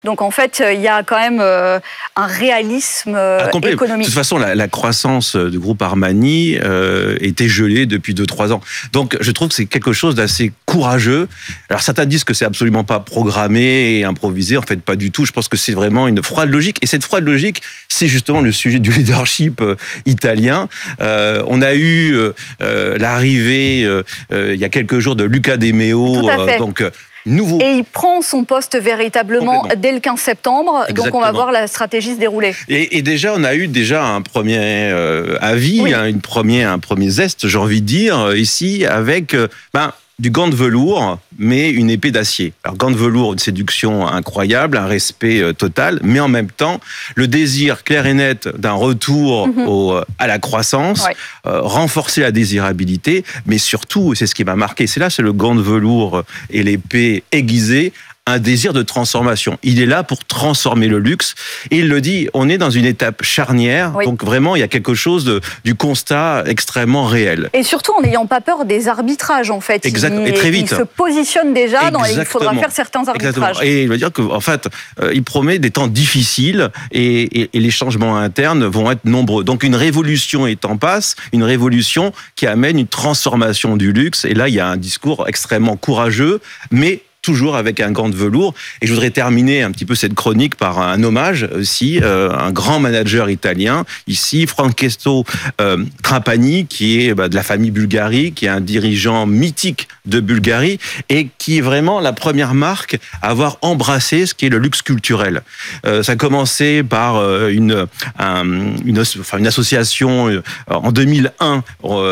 Donc en fait, il y a quand même un réalisme économique. De toute façon, la croissance du groupe Armani était gelée depuis 2-3 ans. Donc je trouve que c'est quelque chose d'assez courageux. Alors certains disent que c'est absolument pas programmé et improvisé. En fait, pas du tout. Je pense que c'est vraiment une froide logique. Et cette froide logique, c'est justement le sujet du leadership italien. On a eu l'arrivée il y a quelques jours de Luca De Meo. Donc nouveau. Et il prend son poste véritablement dès le 15 septembre. Exactement. Donc on va voir la stratégie se dérouler. Et déjà, on a eu un premier avis, un premier zeste, j'ai envie de dire, ici, avec du gant de velours, mais une épée d'acier. Alors, gant de velours, une séduction incroyable, un respect total, mais en même temps, le désir clair et net d'un retour à la croissance, renforcer la désirabilité, mais surtout, c'est ce qui m'a marqué, c'est le gant de velours et l'épée aiguisée, un désir de transformation. Il est là pour transformer le luxe. Et il le dit, on est dans une étape charnière. Donc vraiment, il y a quelque chose du constat extrêmement réel. Et surtout en n'ayant pas peur des arbitrages, en fait. Et très vite. Il se positionne déjà il faudra faire certains arbitrages. Exactement. Et il veut dire qu'en fait, il promet des temps difficiles et les changements internes vont être nombreux. Donc une révolution est en passe, une révolution qui amène une transformation du luxe. Et là, il y a un discours extrêmement courageux, mais toujours avec un gant de velours. Et je voudrais terminer un petit peu cette chronique par un hommage aussi, un grand manager italien, ici, Francesco Trapani, qui est de la famille Bulgari, qui est un dirigeant mythique de Bulgarie, et qui est vraiment la première marque à avoir embrassé ce qui est le luxe culturel. Ça a commencé par une association en 2001,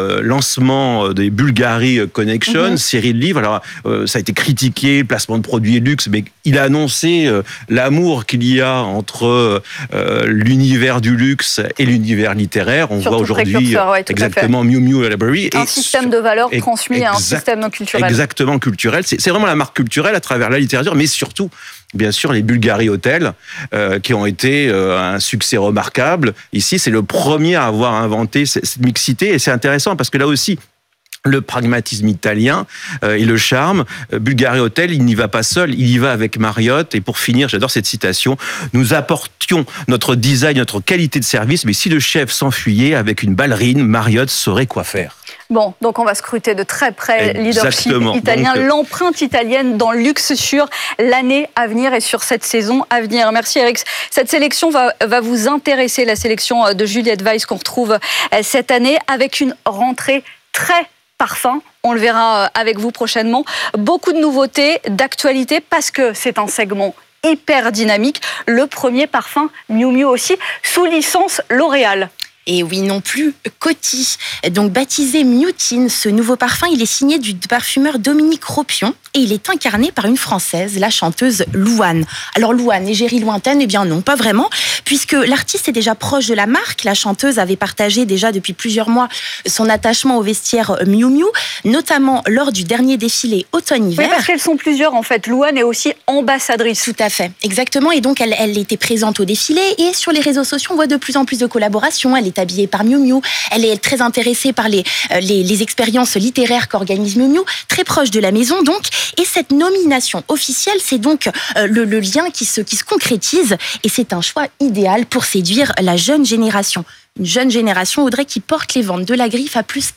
lancement des Bulgari Connection, série de livres. Alors, ça a été critiqué, placement de produits luxe, mais il a annoncé l'amour qu'il y a entre l'univers du luxe et l'univers littéraire. On voit aujourd'hui exactement Miu Miu Library. Un système de valeurs transmis à un système culturel. Exactement culturel. C'est vraiment la marque culturelle à travers la littérature, mais surtout, bien sûr, les Bulgari Hotels, qui ont été un succès remarquable. Ici, c'est le premier à avoir inventé cette mixité, et c'est intéressant parce que là aussi, le pragmatisme italien et le charme. Bulgari Hotel, il n'y va pas seul, il y va avec Marriott. Et pour finir, j'adore cette citation, nous apportions notre design, notre qualité de service, mais si le chef s'enfuyait avec une ballerine, Marriott saurait quoi faire. Bon, donc on va scruter de très près le leadership italien, l'empreinte italienne dans le luxe sur l'année à venir et sur cette saison à venir. Merci Eric. Cette sélection va vous intéresser, la sélection de Juliette Weiss qu'on retrouve cette année avec une rentrée très parfum, on le verra avec vous prochainement. Beaucoup de nouveautés, d'actualité, parce que c'est un segment hyper dynamique. Le premier parfum Miu Miu aussi, sous licence L'Oréal. Et oui, non plus Coty. Donc baptisé Mutine, ce nouveau parfum, il est signé du parfumeur Dominique Ropion et il est incarné par une Française, la chanteuse Louane. Alors Louane, égérie lointaine, eh bien non, pas vraiment, puisque l'artiste est déjà proche de la marque. La chanteuse avait partagé déjà depuis plusieurs mois son attachement au vestiaire Miu Miu, notamment lors du dernier défilé automne-hiver. Oui, parce qu'elles sont plusieurs en fait. Louane est aussi ambassadrice. Tout à fait, exactement. Et donc elle était présente au défilé et sur les réseaux sociaux, on voit de plus en plus de collaborations. Elle est habillée par Miu Miu. Elle est très intéressée par les expériences littéraires qu'organise Miu Miu, très proche de la maison donc. Et cette nomination officielle, c'est donc le lien qui se concrétise. Et c'est un choix idéal pour séduire la jeune génération. Une jeune génération, Audrey, qui porte les ventes de la griffe à plus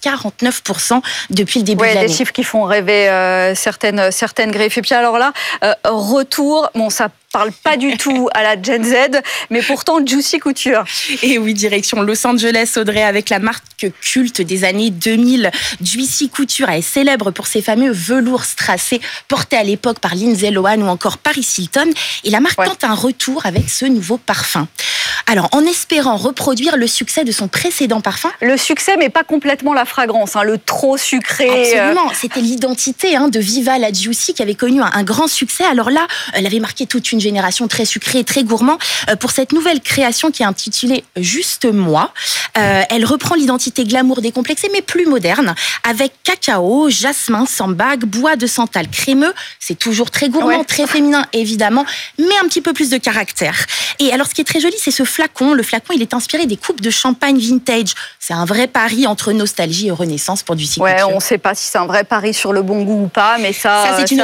49% depuis le début de l'année. Des chiffres qui font rêver certaines griffes. Et puis alors là, retour, ça parle pas du tout à la Gen Z, mais pourtant Juicy Couture. Et oui, direction Los Angeles, Audrey, avec la marque culte des années 2000. Juicy Couture est célèbre pour ses fameux velours strassés portés à l'époque par Lindsay Lohan ou encore Paris Hilton. Et la marque tente un retour avec ce nouveau parfum. Alors, en espérant reproduire le succès de son précédent parfum. Le succès, mais pas complètement la fragrance, le trop sucré. Absolument, c'était l'identité de Viva la Juicy qui avait connu un grand succès. Alors là, elle avait marqué toute une génération très sucrée, très gourmand. Pour cette nouvelle création qui est intitulée Juste Moi, elle reprend l'identité glamour décomplexée, mais plus moderne, avec cacao, jasmin, sambac, bois de santal crémeux. C'est toujours très gourmand, très féminin, évidemment, mais un petit peu plus de caractère. Et alors, ce qui est très joli, c'est ce flacon. Le flacon, il est inspiré des coupes de champagne vintage. C'est un vrai pari entre nostalgie et renaissance pour du cycle. Ouais, on ne sait pas si c'est un vrai pari sur le bon goût ou pas, mais ça c'est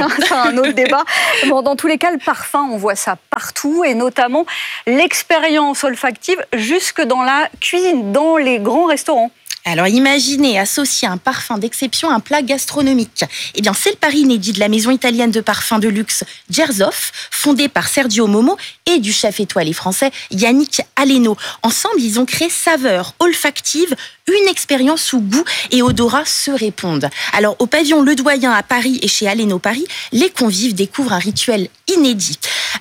un autre débat. Bon, dans tous les cas, le parfum, on voit ça partout, et notamment l'expérience olfactive jusque dans la cuisine, dans les grands restaurants. Alors imaginez associer un parfum d'exception à un plat gastronomique. Eh bien, c'est le pari inédit de la maison italienne de parfum de luxe Gershoff, fondée par Sergio Momo et du chef étoilé français Yannick Aleno. Ensemble, ils ont créé saveurs olfactives, une expérience où goût et odorat se répondent. Alors, au pavillon Le Doyen à Paris et chez Aleno Paris, les convives découvrent un rituel inédit.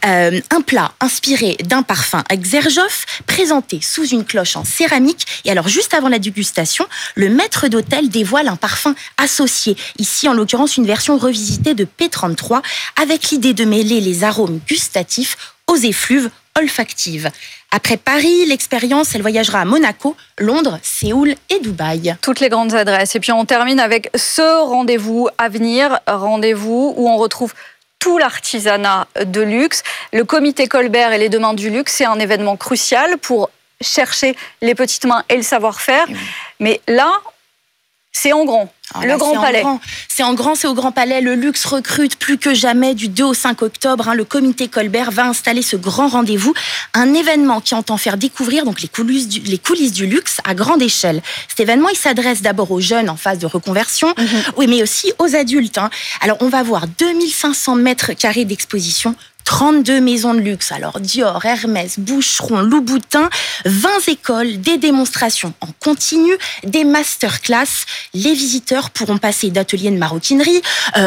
Un plat inspiré d'un parfum avec Gershoff, présenté sous une cloche en céramique. Et alors, juste avant la dégustation, le maître d'hôtel dévoile un parfum associé. Ici, en l'occurrence, une version revisitée de P33, avec l'idée de mêler les arômes gustatifs aux effluves olfactives. Après Paris, l'expérience, elle voyagera à Monaco, Londres, Séoul et Dubaï. Toutes les grandes adresses. Et puis on termine avec ce rendez-vous à venir, rendez-vous où on retrouve tout l'artisanat de luxe. Le comité Colbert et les Deux Mains du Luxe, c'est un événement crucial pour chercher les petites mains et le savoir-faire. Mais là, c'est en grand. Le Grand Palais. C'est en grand, c'est au Grand Palais. Le luxe recrute plus que jamais du 2 au 5 octobre. Le comité Colbert va installer ce grand rendez-vous. Un événement qui entend faire découvrir donc les coulisses du luxe à grande échelle. Cet événement, il s'adresse d'abord aux jeunes en phase de reconversion, oui, mais aussi aux adultes. Alors, on va voir 2500 mètres carrés d'exposition, 32 maisons de luxe, alors Dior, Hermès, Boucheron, Louboutin, 20 écoles, des démonstrations en continu, des masterclass. Les visiteurs pourront passer d'ateliers de maroquinerie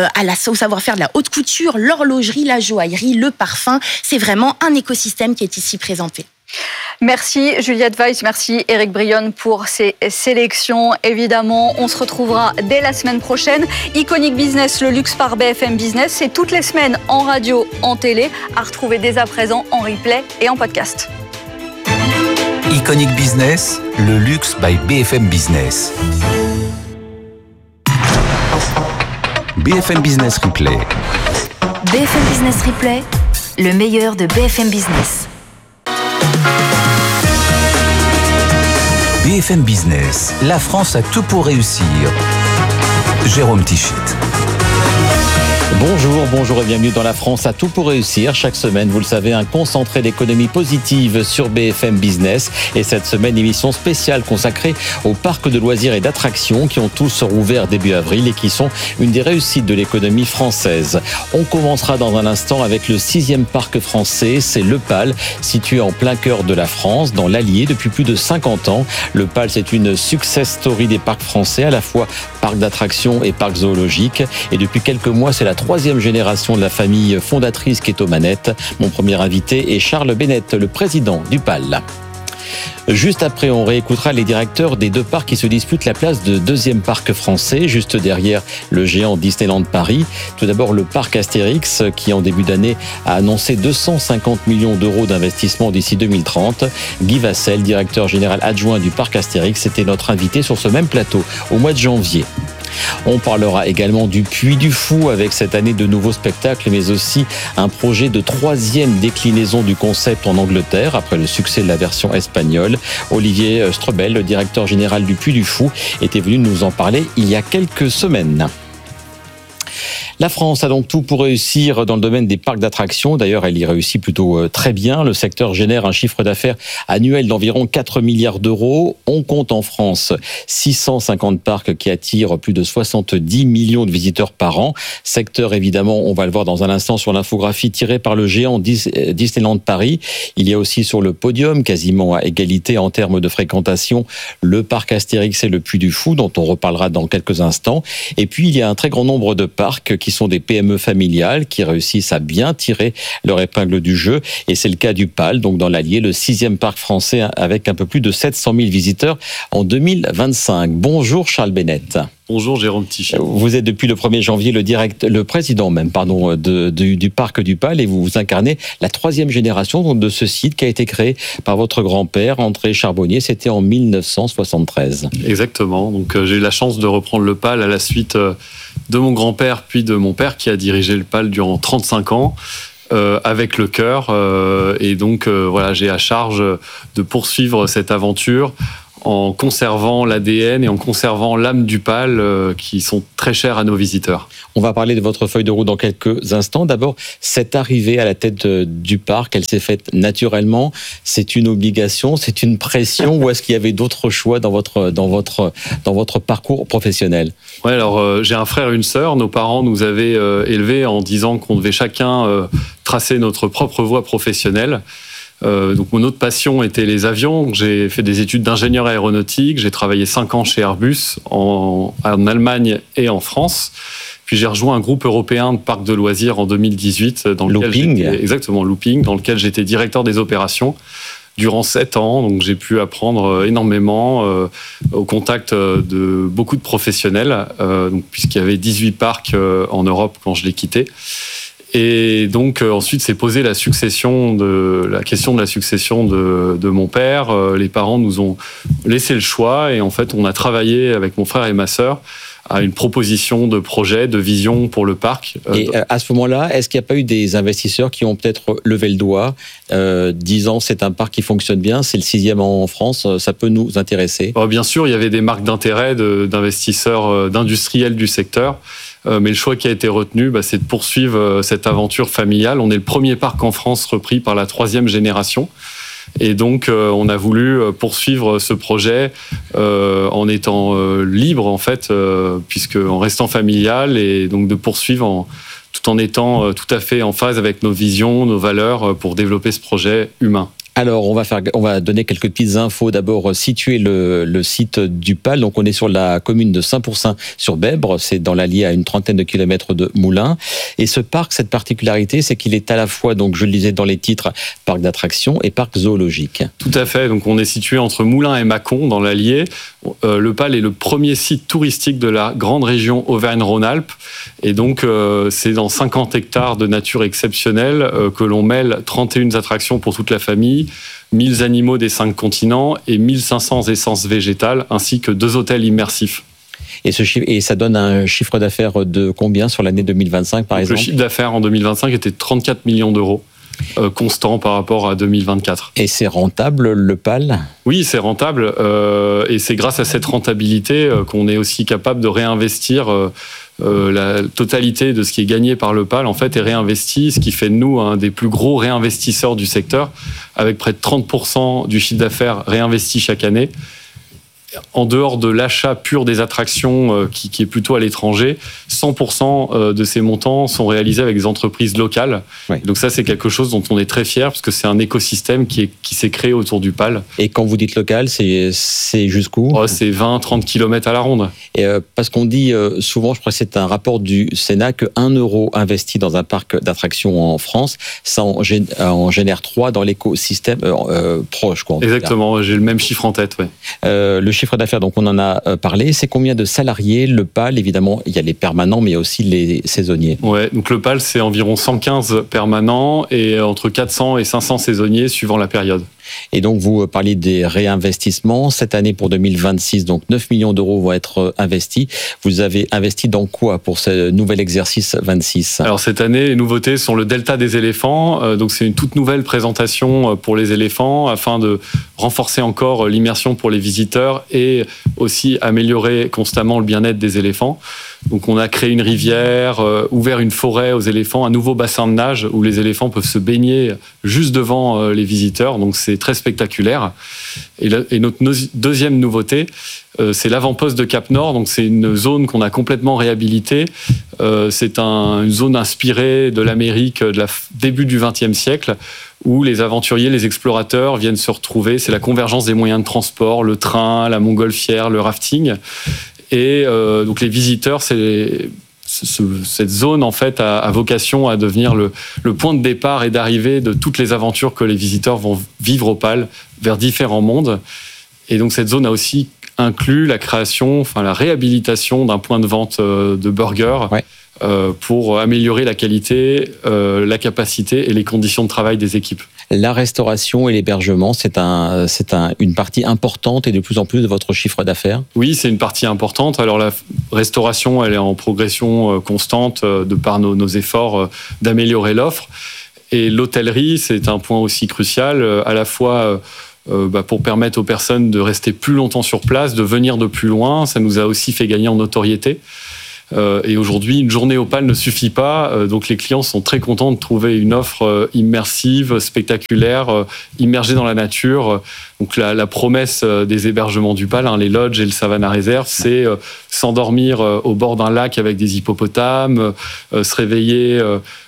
au savoir-faire de la haute couture, l'horlogerie, la joaillerie, le parfum. C'est vraiment un écosystème qui est ici présenté. Merci Juliette Weiss, merci Éric Brionne pour ces sélections. Évidemment, on se retrouvera dès la semaine prochaine. Iconic Business, le luxe par BFM Business, c'est toutes les semaines en radio, en télé, à retrouver dès à présent en replay et en podcast. Iconic Business, le luxe by BFM Business. BFM Business Replay. BFM Business Replay, le meilleur de BFM Business. BFM Business, la France a tout pour réussir. Jérôme Tichit. Bonjour et bienvenue dans La France a tout pour réussir. Chaque semaine, vous le savez, un concentré d'économie positive sur BFM Business. Et cette semaine, émission spéciale consacrée aux parcs de loisirs et d'attractions qui ont tous rouvert début avril et qui sont une des réussites de l'économie française. On commencera dans un instant avec le 6e parc français, c'est Le Pal, situé en plein cœur de la France, dans l'Allier, depuis plus de 50 ans. Le Pal, c'est une success story des parcs français, à la fois parc d'attractions et parc zoologique. Et depuis quelques mois, c'est la 3e génération de la famille fondatrice qui est aux manettes. Mon premier invité est Charles Bennett, le président du PAL. Juste après, on réécoutera les directeurs des deux parcs qui se disputent la place de 2e parc français, juste derrière le géant Disneyland Paris. Tout d'abord, le parc Astérix, qui en début d'année a annoncé 250 millions d'euros d'investissement d'ici 2030. Guy Vassel, directeur général adjoint du parc Astérix, était notre invité sur ce même plateau au mois de janvier. On parlera également du Puy du Fou avec cette année de nouveaux spectacles, mais aussi un projet de 3e déclinaison du concept en Angleterre après le succès de la version espagnole. Olivier Strebel, le directeur général du Puy du Fou, était venu nous en parler il y a quelques semaines. La France a donc tout pour réussir dans le domaine des parcs d'attractions. D'ailleurs, elle y réussit plutôt très bien. Le secteur génère un chiffre d'affaires annuel d'environ 4 milliards d'euros. On compte en France 650 parcs qui attirent plus de 70 millions de visiteurs par an. Secteur, évidemment, on va le voir dans un instant sur l'infographie tirée par le géant Disneyland Paris. Il y a aussi sur le podium, quasiment à égalité en termes de fréquentation, le parc Astérix et le Puy du Fou, dont on reparlera dans quelques instants. Et puis, il y a un très grand nombre de parcs qui sont des PME familiales qui réussissent à bien tirer leur épingle du jeu. Et c'est le cas du PAL, donc dans l'Allier, le 6e parc français avec un peu plus de 700 000 visiteurs en 2025. Bonjour Charles Bennett. Bonjour Jérôme Tichit. Vous êtes depuis le 1er janvier le président du parc du PAL et vous incarnez la 3e génération de ce site qui a été créé par votre grand-père André Charbonnier. C'était en 1973. Exactement. Donc j'ai eu la chance de reprendre le PAL à la suite de mon grand-père puis de mon père qui a dirigé le PAL durant 35 ans. avec le cœur. Et donc, voilà, j'ai à charge de poursuivre cette aventure en conservant l'ADN et en conservant l'âme du PAL qui sont très chers à nos visiteurs. On va parler de votre feuille de route dans quelques instants. D'abord, cette arrivée à la tête du parc, elle s'est faite naturellement. C'est une obligation, c'est une pression ou est-ce qu'il y avait d'autres choix dans votre parcours professionnel ? Ouais, alors j'ai un frère et une sœur. Nos parents nous avaient élevés en disant qu'on devait chacun tracer notre propre voie professionnelle. Donc mon autre passion était les avions. J'ai fait des études d'ingénieur aéronautique. J'ai travaillé 5 ans chez Airbus en Allemagne et en France. Puis j'ai rejoint un groupe européen de parcs de loisirs en 2018 dans lequel Looping, dans lequel j'étais directeur des opérations durant 7 ans. Donc j'ai pu apprendre énormément au contact de beaucoup de professionnels, puisqu'il y avait 18 parcs en Europe quand je l'ai quitté. Et donc ensuite s'est posée la question de la succession de mon père. Les parents nous ont laissé le choix et en fait on a travaillé avec mon frère et ma sœur à une proposition de projet, de vision pour le parc. Et à ce moment-là, est-ce qu'il n'y a pas eu des investisseurs qui ont peut-être levé le doigt, disant c'est un parc qui fonctionne bien, c'est le 6e en France, ça peut nous intéresser ? Bien sûr, il y avait des marques d'intérêt d'investisseurs, d'industriels du secteur. Mais le choix qui a été retenu, c'est de poursuivre cette aventure familiale. On est le premier parc en France repris par la 3e génération. Et donc, on a voulu poursuivre ce projet en étant libre, en fait, en restant familial, et donc de poursuivre tout en étant tout à fait en phase avec nos visions, nos valeurs, pour développer ce projet humain. Alors, on va donner quelques petites infos. D'abord, situer le site du PAL. Donc, on est sur la commune de Saint-Pourçain-sur-Bèbre. C'est dans l'Allier, à une trentaine de kilomètres de Moulins. Et ce parc, cette particularité, c'est qu'il est à la fois, donc, je le disais dans les titres, parc d'attractions et parc zoologique. Tout à fait. Donc, on est situé entre Moulins et Mâcon, dans l'Allier. Le PAL est le premier site touristique de la grande région Auvergne-Rhône-Alpes. Et donc, c'est dans 50 hectares de nature exceptionnelle que l'on mêle 31 attractions pour toute la famille, 1000 animaux des 5 continents et 1500 essences végétales, ainsi que 2 hôtels immersifs. Et ça donne un chiffre d'affaires de combien sur l'année 2025, par exemple ? Le chiffre d'affaires en 2025 était de 34 millions d'euros. Constant par rapport à 2024. Et c'est rentable, le PAL ? Oui, c'est rentable. Et c'est grâce à cette rentabilité qu'on est aussi capable de réinvestir la totalité de ce qui est gagné par le PAL, en fait, est réinvesti, ce qui fait de nous un des plus gros réinvestisseurs du secteur, avec près de 30% du chiffre d'affaires réinvesti chaque année. En dehors de l'achat pur des attractions qui est plutôt à l'étranger, 100% de ces montants sont réalisés avec des entreprises locales. Oui. Donc ça, c'est quelque chose dont on est très fiers, parce que c'est un écosystème qui s'est créé autour du PAL. Et quand vous dites local, c'est jusqu'où ? C'est 20-30 km à la ronde. Et parce qu'on dit souvent, je crois que c'est un rapport du Sénat, que 1 euro investi dans un parc d'attractions en France, ça en génère 3 dans l'écosystème proche. Exactement, j'ai le même chiffre en tête. Ouais. Le chiffre d'affaires, donc on en a parlé, c'est combien de salariés ? Le PAL, évidemment, il y a les permanents, mais il y a aussi les saisonniers. Ouais, donc le PAL, c'est environ 115 permanents et entre 400 et 500 saisonniers suivant la période. Et donc, vous parliez des réinvestissements. Cette année, pour 2026, donc 9 millions d'euros vont être investis. Vous avez investi dans quoi pour ce nouvel exercice 26 ? Alors, cette année, les nouveautés sont le Delta des éléphants. Donc, c'est une toute nouvelle présentation pour les éléphants afin de renforcer encore l'immersion pour les visiteurs et aussi améliorer constamment le bien-être des éléphants. Donc, on a créé une rivière, ouvert une forêt aux éléphants, un nouveau bassin de nage où les éléphants peuvent se baigner juste devant les visiteurs. Donc, c'est très spectaculaire. Et notre deuxième nouveauté, c'est l'avant-poste de Cap-Nord. Donc, c'est une zone qu'on a complètement réhabilitée. C'est une zone inspirée de l'Amérique de début du XXe siècle, où les aventuriers, les explorateurs viennent se retrouver. C'est la convergence des moyens de transport, le train, la montgolfière, le rafting. Et donc les visiteurs, cette zone en fait a vocation à devenir le point de départ et d'arrivée de toutes les aventures que les visiteurs vont vivre au PAL vers différents mondes. Et donc cette zone a aussi inclus la création, la réhabilitation d'un point de vente de burgers. Ouais. Pour améliorer la qualité, la capacité et les conditions de travail des équipes. La restauration et l'hébergement, c'est une partie importante et de plus en plus de votre chiffre d'affaires ? Oui, c'est une partie importante. Alors la restauration, elle est en progression constante de par nos efforts d'améliorer l'offre. Et l'hôtellerie, c'est un point aussi crucial, à la fois pour permettre aux personnes de rester plus longtemps sur place, de venir de plus loin. Ça nous a aussi fait gagner en notoriété. Et aujourd'hui, une journée Opale ne suffit pas. Donc les clients sont très contents de trouver une offre immersive, spectaculaire, immergée dans la nature. Donc la promesse des hébergements du Pal, les lodges et le Savannah Reserve, c'est s'endormir au bord d'un lac avec des hippopotames, se réveiller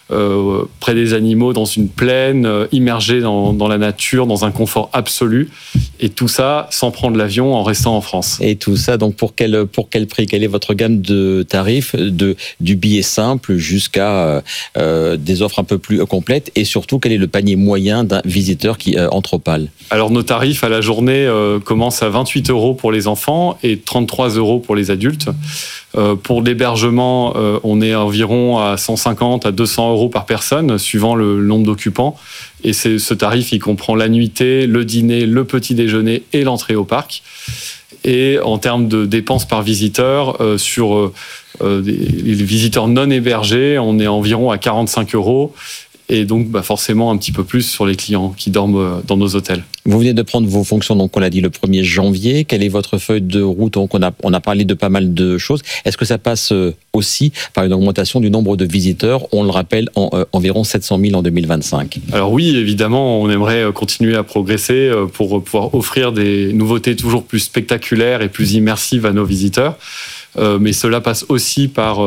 près des animaux dans une plaine, immergé dans la nature, dans un confort absolu. Et tout ça sans prendre l'avion, en restant en France. Et tout ça, donc pour quel prix? Quelle est votre gamme de tarifs, du billet simple jusqu'à des offres un peu plus complètes? Et surtout, quel est le panier moyen d'un visiteur qui entre au Pal? Alors nos tarifs à la journée commencent à 28 € pour les enfants et 33 € pour les adultes. Pour l'hébergement, on est environ à 150 à 200 € par personne, suivant le nombre d'occupants. Et ce tarif, il comprend la nuitée, le dîner, le petit déjeuner et l'entrée au parc. Et en termes de dépenses par visiteur, sur les visiteurs non hébergés, on est environ à 45 €. Et donc, forcément, un petit peu plus sur les clients qui dorment dans nos hôtels. Vous venez de prendre vos fonctions, donc on l'a dit, le 1er janvier. Quelle est votre feuille de route? Donc on a parlé de pas mal de choses. Est-ce que ça passe aussi par une augmentation du nombre de visiteurs? On le rappelle, environ 700 000 en 2025. Alors oui, évidemment, on aimerait continuer à progresser pour pouvoir offrir des nouveautés toujours plus spectaculaires et plus immersives à nos visiteurs. Mais cela passe aussi par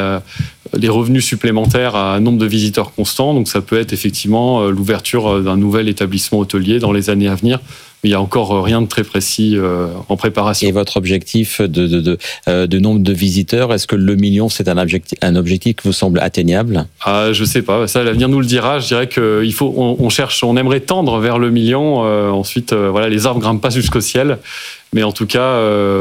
les revenus supplémentaires à un nombre de visiteurs constant. Donc ça peut être effectivement l'ouverture d'un nouvel établissement hôtelier dans les années à venir. Mais il n'y a encore rien de très précis en préparation. Et votre objectif de nombre de visiteurs, est-ce que le million, c'est un objectif qui vous semble atteignable? Je ne sais pas. Ça, l'avenir nous le dira. Je dirais qu'on aimerait tendre vers le million. Ensuite, les arbres ne grimpent pas jusqu'au ciel. Mais en tout cas,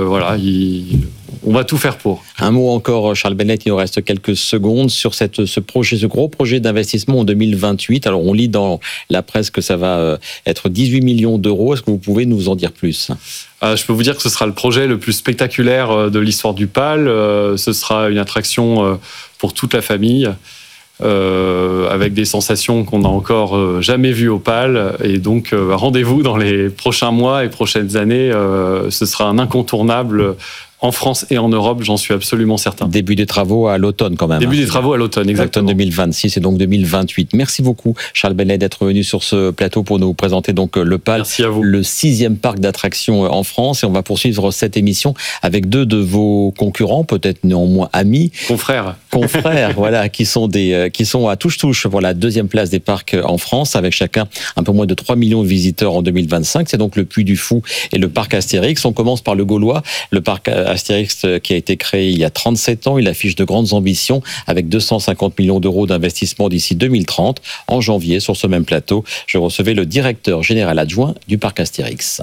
on va tout faire pour. Un mot encore, Charles Bennett, il nous reste quelques secondes sur ce gros projet d'investissement en 2028. Alors, on lit dans la presse que ça va être 18 millions d'euros. Est-ce que vous pouvez nous en dire plus? Je peux vous dire que ce sera le projet le plus spectaculaire de l'histoire du Pal. Ce sera une attraction pour toute la famille. Avec des sensations qu'on n'a encore jamais vues au Pal. Et donc, rendez-vous dans les prochains mois et prochaines années. Ce sera un incontournable en France et en Europe, j'en suis absolument certain. Début des travaux à l'automne quand même. Début des travaux à l'automne, exactement. L'automne 2026 et donc 2028. Merci beaucoup, Charles Bennett, d'être venu sur ce plateau pour nous présenter donc le Pal. Merci à vous. Le 6e parc d'attractions en France. Et on va poursuivre cette émission avec 2 de vos concurrents, peut-être néanmoins amis. Confrères, voilà, qui sont à touche-touche pour la 2e place des parcs en France, avec chacun un peu moins de 3 millions de visiteurs en 2025. C'est donc le Puy du Fou et le parc Astérix. On commence par le Gaulois, le parc Astérix qui a été créé il y a 37 ans. Il affiche de grandes ambitions avec 250 millions d'euros d'investissement d'ici 2030. En janvier, sur ce même plateau, je recevais le directeur général adjoint du parc Astérix.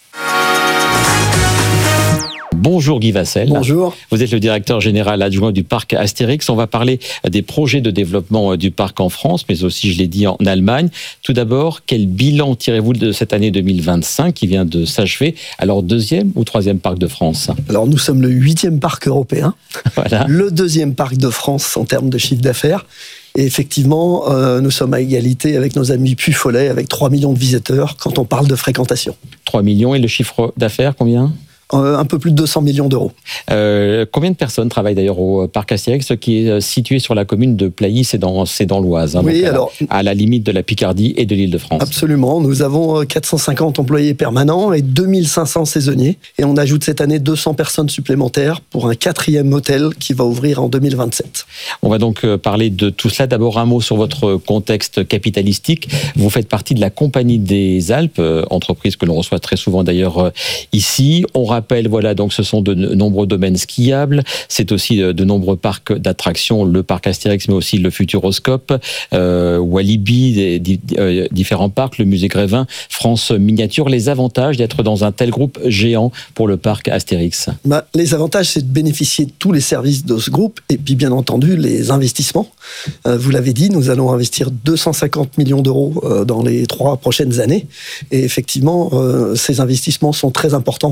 Bonjour Guy Vassel. Bonjour. Vous êtes le directeur général adjoint du parc Astérix. On va parler des projets de développement du parc en France, mais aussi, je l'ai dit, en Allemagne. Tout d'abord, quel bilan tirez-vous de cette année 2025 qui vient de s'achever? Alors, 2e ou 3e parc de France? Alors, nous sommes le 8e parc européen, voilà. Le 2e parc de France en termes de chiffre d'affaires. Et effectivement, nous sommes à égalité avec nos amis Puy-Follet, avec 3 millions de visiteurs quand on parle de fréquentation. 3 millions et le chiffre d'affaires, combien? Un peu plus de 200 millions d'euros. Combien de personnes travaillent d'ailleurs au parc Astérix, qui est situé sur la commune de Plailly, c'est dans l'Oise, oui, donc alors, à la limite de la Picardie et de l'Île-de-France. Absolument, nous avons 450 employés permanents et 2500 saisonniers. Et on ajoute cette année 200 personnes supplémentaires pour un 4e hôtel qui va ouvrir en 2027. On va donc parler de tout cela. D'abord, un mot sur votre contexte capitalistique. Vous faites partie de la Compagnie des Alpes, entreprise que l'on reçoit très souvent d'ailleurs ici. On rappelle, donc ce sont de nombreux domaines skiables, c'est aussi de nombreux parcs d'attractions, le parc Astérix, mais aussi le Futuroscope, Walibi, différents parcs, le musée Grévin, France Miniature. Les avantages d'être dans un tel groupe géant pour le parc Astérix? Les avantages, c'est de bénéficier de tous les services de ce groupe et puis bien entendu les investissements. Vous l'avez dit, nous allons investir 250 millions d'euros dans les 3 prochaines années et effectivement, ces investissements sont très importants pour le groupe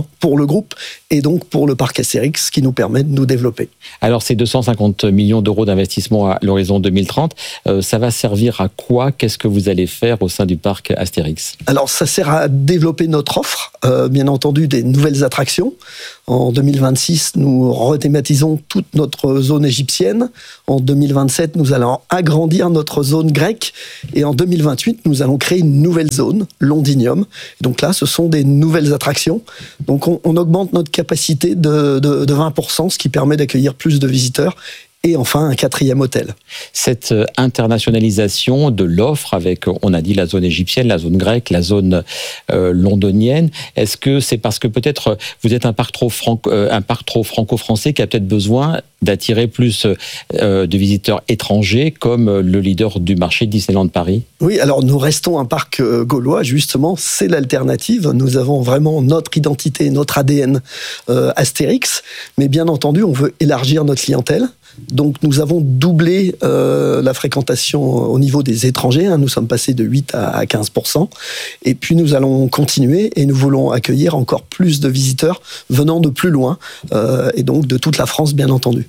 groupe et donc pour le parc Astérix qui nous permet de nous développer. Alors ces 250 millions d'euros d'investissement à l'horizon 2030, ça va servir à quoi ? Qu'est-ce que vous allez faire au sein du parc Astérix ? Alors ça sert à développer notre offre, bien entendu des nouvelles attractions. En 2026, nous rethématisons toute notre zone égyptienne. En 2027, nous allons agrandir notre zone grecque. Et en 2028, nous allons créer une nouvelle zone, Londinium. Donc là, ce sont des nouvelles attractions. Donc on augmente notre capacité de 20%, ce qui permet d'accueillir plus de visiteurs. Et enfin, un 4e hôtel. Cette internationalisation de l'offre avec, on a dit, la zone égyptienne, la zone grecque, la zone londonienne, est-ce que c'est parce que peut-être vous êtes un parc trop franco-français qui a peut-être besoin d'attirer plus de visiteurs étrangers comme le leader du marché Disneyland Paris ? Oui, alors nous restons un parc gaulois, justement, c'est l'alternative. Nous avons vraiment notre identité, notre ADN Astérix, mais bien entendu, on veut élargir notre clientèle. Donc nous avons doublé la fréquentation au niveau des étrangers, nous sommes passés de 8 à 15%, et puis nous allons continuer et nous voulons accueillir encore plus de visiteurs venant de plus loin, et donc de toute la France bien entendu.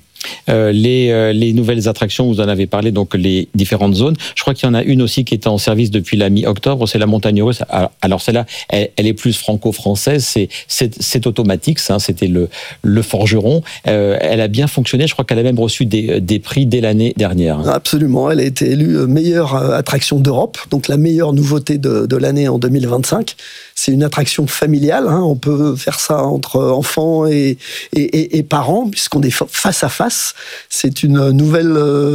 Les nouvelles attractions, vous en avez parlé, donc les différentes zones. Je crois qu'il y en a une aussi qui est en service depuis la mi-octobre, c'est la montagne russe. Alors celle-là, elle est plus franco-française, c'est automatique, ça, c'était le forgeron. Elle a bien fonctionné, je crois qu'elle a même reçu des prix dès l'année dernière. Absolument, elle a été élue meilleure attraction d'Europe, donc la meilleure nouveauté de l'année en 2025. C'est une attraction familiale, on peut faire ça entre enfants et parents, puisqu'on est face à face. C'est une nouvelle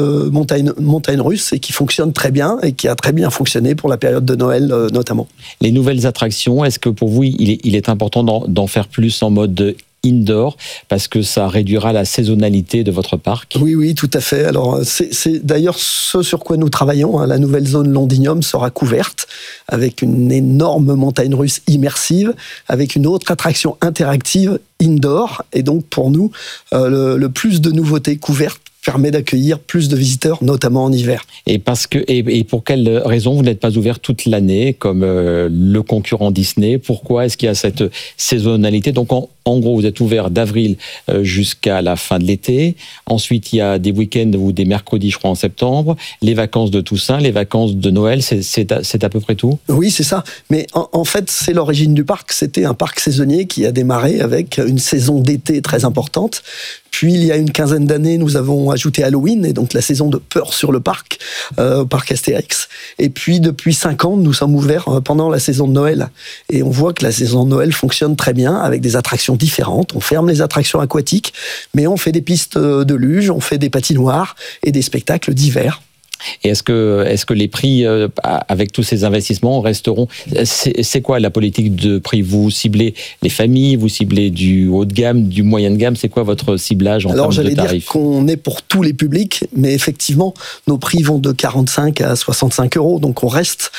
montagne russe et qui fonctionne très bien et qui a très bien fonctionné pour la période de Noël notamment. Les nouvelles attractions, est-ce que pour vous, il est important d'en faire plus en mode indoor, parce que ça réduira la saisonnalité de votre parc? Oui, tout à fait. Alors, c'est d'ailleurs ce sur quoi nous travaillons. La nouvelle zone Londinium sera couverte avec une énorme montagne russe immersive, avec une autre attraction interactive indoor. Et donc, pour nous, le plus de nouveautés couvertes permet d'accueillir plus de visiteurs, notamment en hiver. Et pour quelle raison vous n'êtes pas ouvert toute l'année comme le concurrent Disney? Pourquoi est-ce qu'il y a cette saisonnalité? Donc en gros, vous êtes ouvert d'avril jusqu'à la fin de l'été. Ensuite, il y a des week-ends ou des mercredis, je crois, en septembre. Les vacances de Toussaint, les vacances de Noël, c'est à peu près tout? Oui, c'est ça. Mais en fait, c'est l'origine du parc. C'était un parc saisonnier qui a démarré avec une saison d'été très importante. Puis, il y a une quinzaine d'années, nous avons ajouté Halloween, et donc la saison de peur sur le parc, au parc Astérix. Et puis, depuis 5 ans, nous sommes ouverts pendant la saison de Noël. Et on voit que la saison de Noël fonctionne très bien, avec des attractions différentes. On ferme les attractions aquatiques, mais on fait des pistes de luge, on fait des patinoires et des spectacles d'hiver. Et est-ce que les prix, avec tous ces investissements, resteront... C'est quoi la politique de prix? Vous ciblez les familles, vous ciblez du haut de gamme, du moyen de gamme? C'est quoi votre ciblage en termes de tarifs? Alors, j'allais dire qu'on est pour tous les publics, mais effectivement, nos prix vont de 45 à 65 €. Donc, on reste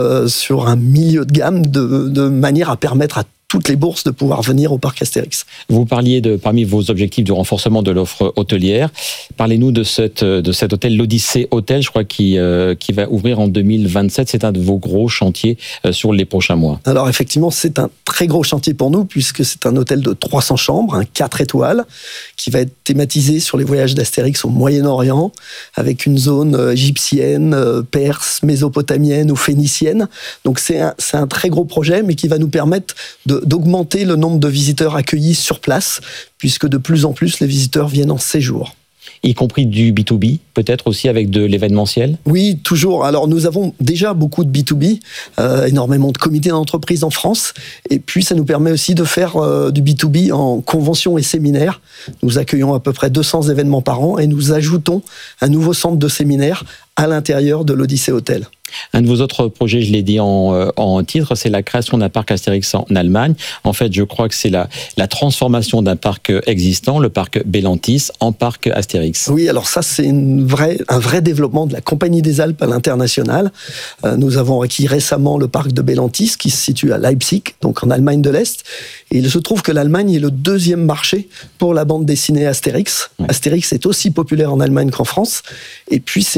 sur un milieu de gamme de manière à permettre à toutes les bourses de pouvoir venir au parc Astérix. Vous parliez parmi vos objectifs du renforcement de l'offre hôtelière. Parlez-nous de cet hôtel, l'Odyssée Hôtel, je crois, qui va ouvrir en 2027. C'est un de vos gros chantiers sur les prochains mois. Alors effectivement, c'est un très gros chantier pour nous, puisque c'est un hôtel de 300 chambres, un 4 étoiles, qui va être thématisé sur les voyages d'Astérix au Moyen-Orient, avec une zone égyptienne, perse, mésopotamienne ou phénicienne. Donc c'est un très gros projet, mais qui va nous permettre d'augmenter le nombre de visiteurs accueillis sur place, puisque de plus en plus les visiteurs viennent en séjour. Y compris du B2B, peut-être aussi avec de l'événementiel? Oui, toujours. Alors nous avons déjà beaucoup de B2B, énormément de comités d'entreprise en France, et puis ça nous permet aussi de faire du B2B en conventions et séminaires. Nous accueillons à peu près 200 événements par an et nous ajoutons un nouveau centre de séminaire à l'intérieur de l'Odyssée Hôtel. Un de vos autres projets, je l'ai dit en titre, c'est la création d'un parc Astérix en Allemagne. En fait, je crois que c'est la transformation d'un parc existant, le parc Bellantis, en parc Astérix. Oui, alors ça, c'est un vrai développement de la Compagnie des Alpes à l'international. Nous avons acquis récemment le parc de Bellantis, qui se situe à Leipzig, donc en Allemagne de l'Est. Et il se trouve que l'Allemagne est le deuxième marché pour la bande dessinée Astérix. Ouais. Astérix est aussi populaire en Allemagne qu'en France. Et puis, c'est également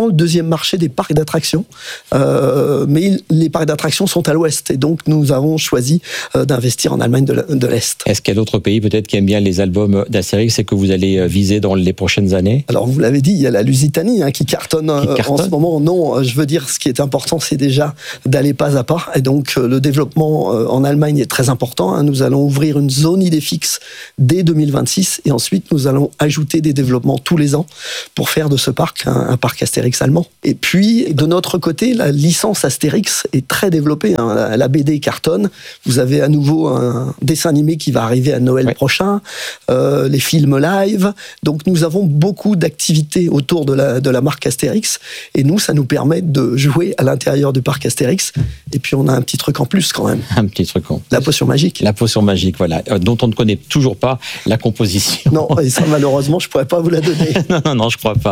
le deuxième marché des parcs d'attractions. Mais les parcs d'attractions sont à l'ouest. Et donc, nous avons choisi d'investir en Allemagne de l'Est. Est-ce qu'il y a d'autres pays peut-être qui aiment bien les albums d'Astérix et que vous allez viser dans les prochaines années? Alors, vous l'avez dit, il y a la Lusitanie qui cartonne en ce moment. Non, je veux dire, ce qui est important, c'est déjà d'aller pas à pas. Et donc, le développement en Allemagne est très important. Nous allons ouvrir une zone Idéfix dès 2026 et ensuite, nous allons ajouter des développements tous les ans pour faire de ce parc un parc Astérix allemand. Et puis, de notre côté, la licence Astérix est très développée. La BD cartonne. Vous avez à nouveau un dessin animé qui va arriver à Noël prochain, les films live. Donc, nous avons beaucoup d'activités autour de la marque Astérix. Et nous, ça nous permet de jouer à l'intérieur du parc Astérix. Et puis, on a un petit truc en plus quand même. Un petit truc en plus. La potion magique. La potion magique, voilà. Dont on ne connaît toujours pas la composition. Non, et ça, malheureusement, je ne pourrais pas vous la donner. Non, je crois pas.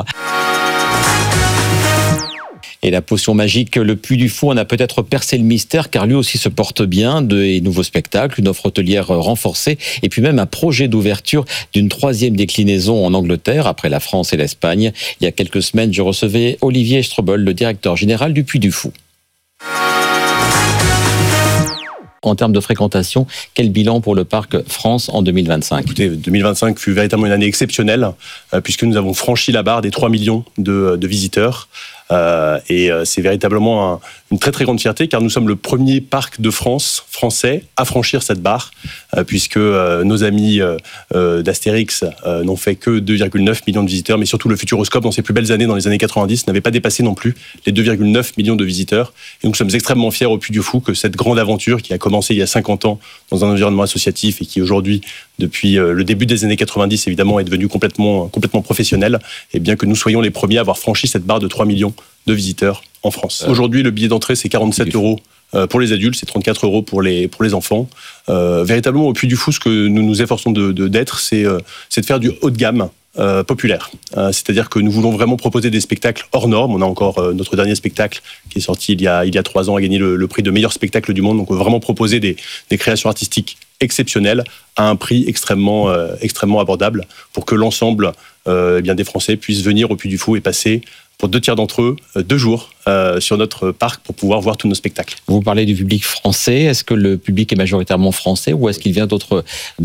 Et la potion magique, le Puy du Fou, on a peut-être percé le mystère, car lui aussi se porte bien, de nouveaux spectacles, une offre hôtelière renforcée, et puis même un projet d'ouverture d'une 3e déclinaison en Angleterre, après la France et l'Espagne. Il y a quelques semaines, je recevais Olivier Strobel, le directeur général du Puy du Fou. En termes de fréquentation, quel bilan pour le parc France en 2025? Écoutez, 2025 fut véritablement une année exceptionnelle, puisque nous avons franchi la barre des 3 millions de visiteurs. Et c'est véritablement une très très grande fierté, car nous sommes le premier parc de France français à franchir cette barre, puisque nos amis d'Astérix n'ont fait que 2,9 millions de visiteurs, mais surtout le Futuroscope, dans ses plus belles années, dans les années 90, n'avait pas dépassé non plus les 2,9 millions de visiteurs. Et nous sommes extrêmement fiers au Puy du Fou que cette grande aventure qui a commencé il y a 50 ans dans un environnement associatif et qui aujourd'hui, depuis le début des années 90, évidemment, est devenue complètement professionnelle, et bien que nous soyons les premiers à avoir franchi cette barre de 3 millions de visiteurs en France. Aujourd'hui, le billet d'entrée, c'est 47 € pour les adultes, c'est 34 € pour les enfants. Véritablement, au Puy du Fou, ce que nous nous efforçons d'être, c'est de faire du haut de gamme populaire. C'est-à-dire que nous voulons vraiment proposer des spectacles hors normes. On a encore notre dernier spectacle qui est sorti il y a 3 ans, a gagné le prix de meilleur spectacle du monde. Donc, on veut vraiment proposer des créations artistiques exceptionnelles à un prix extrêmement abordable pour que l'ensemble des Français puissent venir au Puy du Fou et passer, pour 2 tiers d'entre eux, 2 jours sur notre parc pour pouvoir voir tous nos spectacles. Vous parlez du public français. Est-ce que le public est majoritairement français ou est-ce qu'il vient d'autres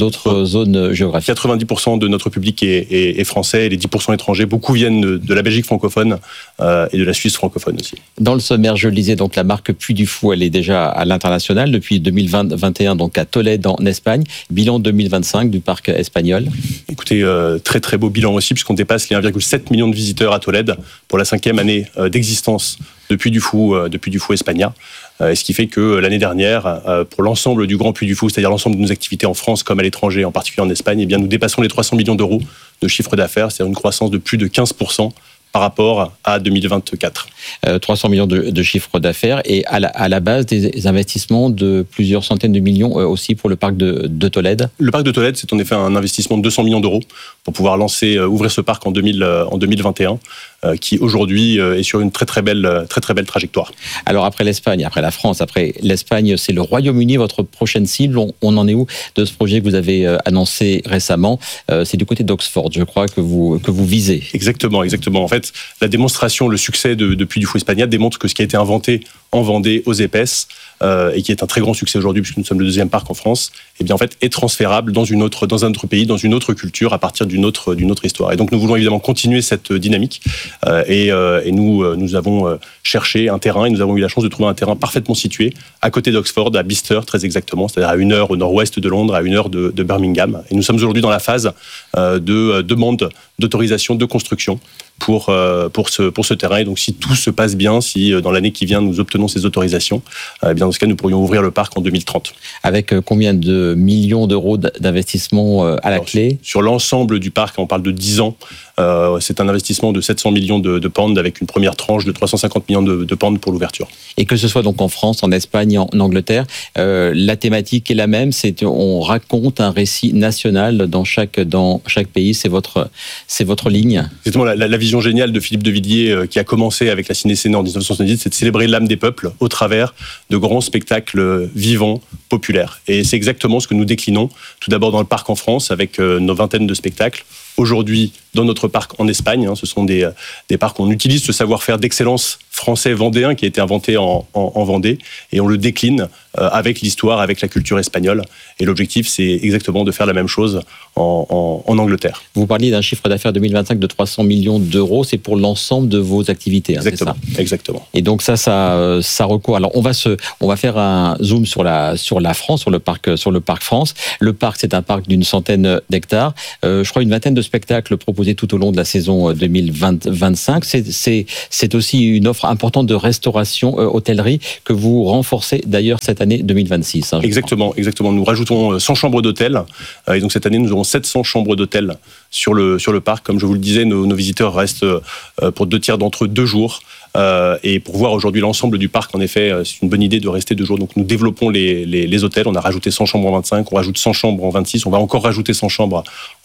zones géographiques? 90% de notre public est français et les 10% étrangers. Beaucoup viennent de la Belgique francophone et de la Suisse francophone aussi. Dans le sommaire, je le disais, donc la marque Puy du Fou, elle est déjà à l'international depuis 2021, donc à Tolède en Espagne. Bilan 2025 du parc espagnol. Écoutez, très très beau bilan aussi, puisqu'on dépasse les 1,7 million de visiteurs à Tolède pour la 5e année d'existence de Puy du Fou Espagna. Ce qui fait que l'année dernière, pour l'ensemble du Grand Puy du Fou, c'est-à-dire l'ensemble de nos activités en France comme à l'étranger, en particulier en Espagne, eh bien, nous dépassons les 300 millions d'euros de chiffre d'affaires, c'est-à-dire une croissance de plus de 15% par rapport à 2024. 300 millions de chiffre d'affaires et à la base des investissements de plusieurs centaines de millions aussi pour le parc de Tolède. Le parc de Tolède, c'est en effet un investissement de 200 millions d'euros pour pouvoir ouvrir ce parc en 2021, qui aujourd'hui est sur une très très belle trajectoire. Alors après l'Espagne, après la France, après l'Espagne, c'est le Royaume-Uni, votre prochaine cible. On en est où de ce projet que vous avez annoncé récemment? C'est du côté d'Oxford, je crois, que vous visez. Exactement. En fait, la démonstration, le succès de Puy du Fou Espagna démontre que ce qui a été inventé en Vendée, aux Épaisses, et qui est un très grand succès aujourd'hui, puisque nous sommes le 2e parc en France, eh bien en fait est transférable dans un autre pays, dans une autre culture, à partir d'une autre histoire. Et donc nous voulons évidemment continuer cette dynamique, et nous avons cherché un terrain, et nous avons eu la chance de trouver un terrain parfaitement situé à côté d'Oxford, à Bicester très exactement, c'est-à-dire à 1 heure au nord-ouest de Londres, à 1 heure de Birmingham. Et nous sommes aujourd'hui dans la phase de demande d'autorisation de construction pour ce terrain. Et donc, si tout se passe bien, si dans l'année qui vient, nous obtenons ces autorisations, eh bien, dans ce cas, nous pourrions ouvrir le parc en 2030. Avec combien de millions d'euros d'investissement à la clé? Sur l'ensemble du parc, on parle de 10 ans. C'est un investissement de 700 millions de pounds avec une première tranche de 350 millions de pounds pour l'ouverture. Et que ce soit donc en France, en Espagne, en Angleterre, la thématique est la même. On raconte un récit national dans chaque pays. C'est votre ligne. Exactement. La vision géniale de Philippe de Villiers, qui a commencé avec la Ciné-Séné en 1970, c'est de célébrer l'âme des peuples au travers de grands spectacles vivants, populaires. Et c'est exactement ce que nous déclinons, tout d'abord dans le parc en France, avec nos vingtaines de spectacles, aujourd'hui dans notre parc en Espagne. Ce sont des parcs où on utilise ce savoir-faire d'excellence français vendéen qui a été inventé en Vendée et on le décline avec l'histoire, avec la culture espagnole. Et l'objectif, c'est exactement de faire la même chose en Angleterre. Vous parliez d'un chiffre d'affaires 2025 de 300 millions d'euros. C'est pour l'ensemble de vos activités. Exactement. C'est ça. Exactement. Et donc ça recourt. Alors on va faire un zoom sur la France, sur le parc France. Le parc, c'est un parc d'une centaine d'hectares. Je crois une vingtaine de spectacles proposés tout au long de la saison 2025. C'est aussi une offre importante de restauration, hôtellerie que vous renforcez d'ailleurs cette année 2026. Exactement. Nous rajoutons 100 chambres d'hôtel. Et donc cette année, nous aurons 700 chambres d'hôtel sur le parc. Comme je vous le disais, nos visiteurs restent pour 2/3 d'entre eux 2 jours. Et pour voir aujourd'hui l'ensemble du parc, en effet, c'est une bonne idée de rester 2 jours. Donc nous développons les hôtels. On a rajouté 100 chambres en 25, on rajoute 100 chambres en 26, on va encore rajouter 100 chambres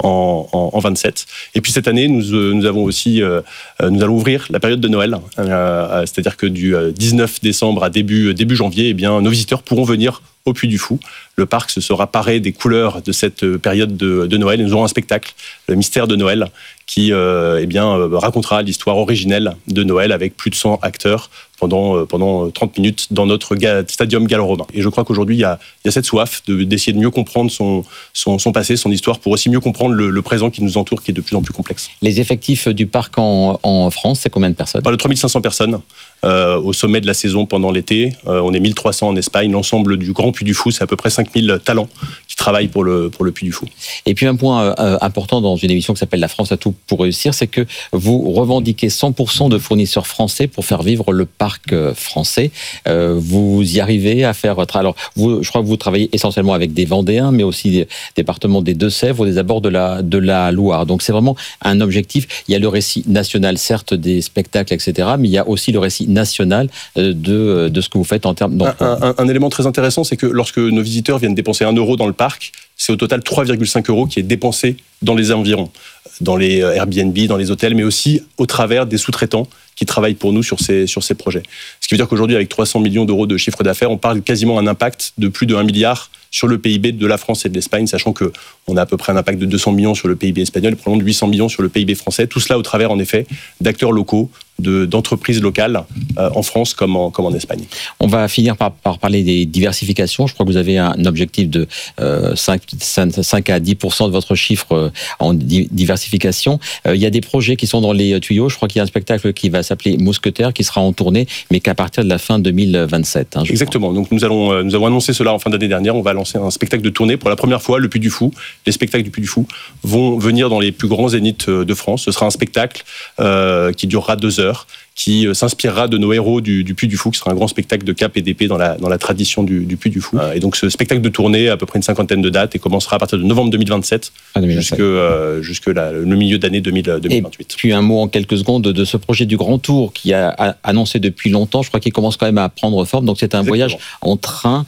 en 27. Et puis cette année, nous avons aussi, nous allons ouvrir la période de Noël, c'est-à-dire que du 19 décembre à début janvier, eh bien, nos visiteurs pourront venir au Puy du Fou. Le parc se sera paré des couleurs de cette période de Noël. Et nous aurons un spectacle, le Mystère de Noël, qui racontera l'histoire originelle de Noël avec plus de 100 acteurs pendant 30 minutes dans notre stadium gallo-romain. Et je crois qu'aujourd'hui, il y a cette soif d'essayer de mieux comprendre son passé, son histoire, pour aussi mieux comprendre le présent qui nous entoure, qui est de plus en plus complexe. Les effectifs du parc en France, c'est combien de personnes ? De 3500 personnes au sommet de la saison pendant l'été. On est 1300 en Espagne. L'ensemble du Grand Puy du Fou, c'est à peu près 5000 talents qui travaillent pour le Puy du Fou. Et puis un point important dans une émission qui s'appelle La France a tout pour réussir, c'est que vous revendiquez 100% de fournisseurs français pour faire vivre le parc français. Vous y arrivez à faire... Alors, je crois que vous travaillez essentiellement avec des Vendéens, mais aussi des départements des Deux-Sèvres ou des abords de la Loire. Donc c'est vraiment un objectif. Il y a le récit national, certes, des spectacles, etc., mais il y a aussi le récit national de ce que vous faites en termes d'emploi. Un élément très intéressant, c'est que lorsque nos visiteurs viennent dépenser 1 euro dans le parc, c'est au total 3,5 euros qui est dépensé dans les environs, dans les Airbnb, dans les hôtels, mais aussi au travers des sous-traitants qui travaillent pour nous sur ces projets. Ce qui veut dire qu'aujourd'hui, avec 300 millions d'euros de chiffre d'affaires, on parle quasiment d'un impact de plus de 1 milliard sur le PIB de la France et de l'Espagne, sachant qu'on a à peu près un impact de 200 millions sur le PIB espagnol et probablement de 800 millions sur le PIB français. Tout cela au travers, en effet, d'acteurs locaux, d'entreprises locales en France comme en Espagne. On va finir par parler des diversifications. Je crois que vous avez un objectif de 5 à 10% de votre chiffre en diversification. Il y a des projets qui sont dans les tuyaux. Je crois qu'il y a un spectacle qui va s'appeler Mousquetaire qui sera en tournée, mais qu'à partir de la fin 2027. Exactement. Donc nous avons annoncé cela en fin d'année dernière. On va lancer un spectacle de tournée pour la première fois, le Puy du Fou. Les spectacles du Puy du Fou vont venir dans les plus grands zéniths de France. Ce sera un spectacle qui durera 2 heures, qui s'inspirera de nos héros du Puy du Fou, qui sera un grand spectacle de cap et d'épée dans la tradition du Puy du Fou. Et donc ce spectacle de tournée, à peu près une 50aine de dates, et commencera à partir de novembre 2027 jusque le milieu d'année 2028. Et puis un mot en quelques secondes de ce projet du Grand Tour qui a annoncé depuis longtemps. Je crois qu'il commence quand même à prendre forme. Donc c'est un voyage en train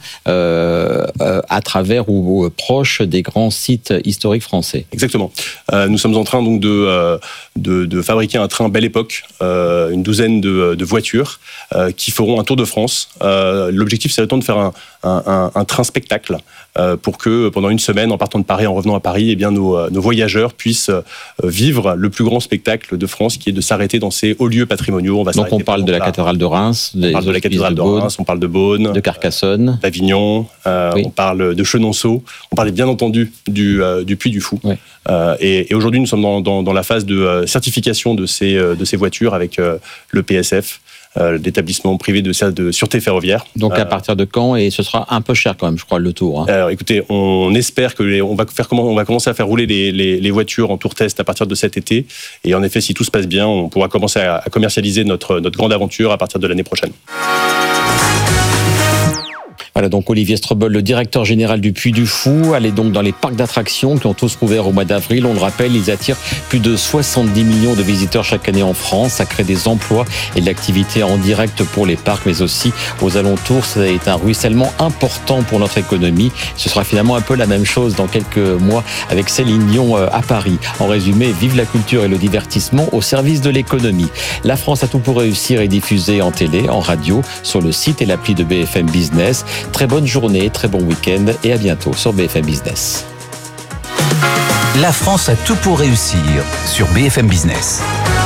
à travers ou proche des grands sites historiques français. Exactement. Nous sommes en train donc de fabriquer un train Belle Époque, une douzaine de voitures qui feront un tour de France. L'objectif, c'est de faire un train spectacle pour que pendant une semaine, en partant de Paris, en revenant à Paris, eh bien, nos voyageurs puissent vivre le plus grand spectacle de France, qui est de s'arrêter dans ces hauts lieux patrimoniaux. Donc on parle de la cathédrale de Reims, on parle de la cathédrale de Reims, on parle de Beaune, de Carcassonne, d'Avignon, on parle de Chenonceau, on parle bien entendu du Puy du Fou. Oui. Et aujourd'hui, nous sommes dans la phase de certification de ces voitures avec le PSF, l'établissement privé de sûreté ferroviaire. Donc à partir de quand? Et ce sera un peu cher quand même, je crois, le tour. Alors écoutez, on espère on va commencer à faire rouler les voitures en tour test à partir de cet été. Et en effet, si tout se passe bien, on pourra commencer à commercialiser notre grande aventure à partir de l'année prochaine. Voilà donc Olivier Strobel, le directeur général du Puy du Fou. Allez donc dans les parcs d'attractions qui ont tous rouvert au mois d'avril. On le rappelle, ils attirent plus de 70 millions de visiteurs chaque année en France. Ça crée des emplois et de l'activité en direct pour les parcs, mais aussi aux alentours. Ça est un ruissellement important pour notre économie. Ce sera finalement un peu la même chose dans quelques mois avec Céline Dion à Paris. En résumé, vive la culture et le divertissement au service de l'économie. La France a tout pour réussir est diffusée en télé, en radio, sur le site et l'appli de BFM Business. Très bonne journée, très bon week-end et à bientôt sur BFM Business. La France a tout pour réussir sur BFM Business.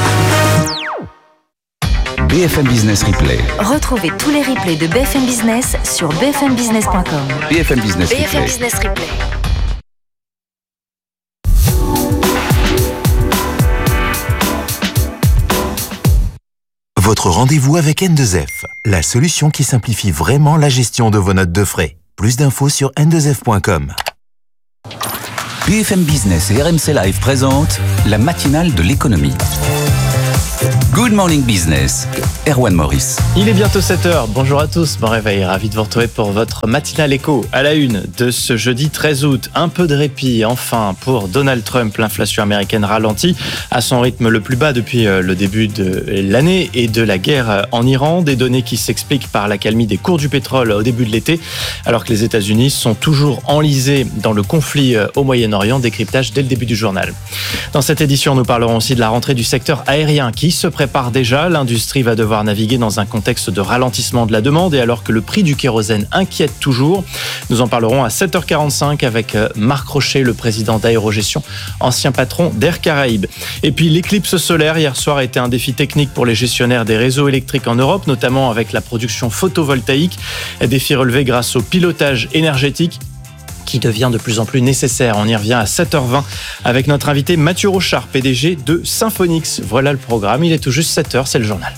BFM Business Replay. Retrouvez tous les replays de BFM Business sur bfmbusiness.com. BFM Business Replay. BFM Business Replay. Votre rendez-vous avec N2F, la solution qui simplifie vraiment la gestion de vos notes de frais. Plus d'infos sur n2f.com. BFM Business et RMC Live présentent la matinale de l'économie. Good Morning Business, Erwan Maurice. Il est bientôt 7h, bonjour à tous, bon réveil, ravi de vous retrouver pour votre matinale éco. À la une de ce jeudi 13 août, un peu de répit enfin pour Donald Trump. L'inflation américaine ralentit à son rythme le plus bas depuis le début de l'année et de la guerre en Iran. Des données qui s'expliquent par l'accalmie des cours du pétrole au début de l'été, alors que les États-Unis sont toujours enlisés dans le conflit au Moyen-Orient. Décryptage dès le début du journal. Dans cette édition, nous parlerons aussi de la rentrée du secteur aérien qui se prépare déjà. L'industrie va devoir naviguer dans un contexte de ralentissement de la demande et alors que le prix du kérosène inquiète toujours. Nous en parlerons à 7h45 avec Marc Rocher, le président d'Aérogestion, ancien patron d'Air Caraïbes. Et puis l'éclipse solaire hier soir a été un défi technique pour les gestionnaires des réseaux électriques en Europe, notamment avec la production photovoltaïque. Défi relevé grâce au pilotage énergétique qui devient de plus en plus nécessaire. On y revient à 7h20 avec notre invité Mathieu Rochard, PDG de Symphonix. Voilà le programme, il est tout juste 7h, c'est le journal.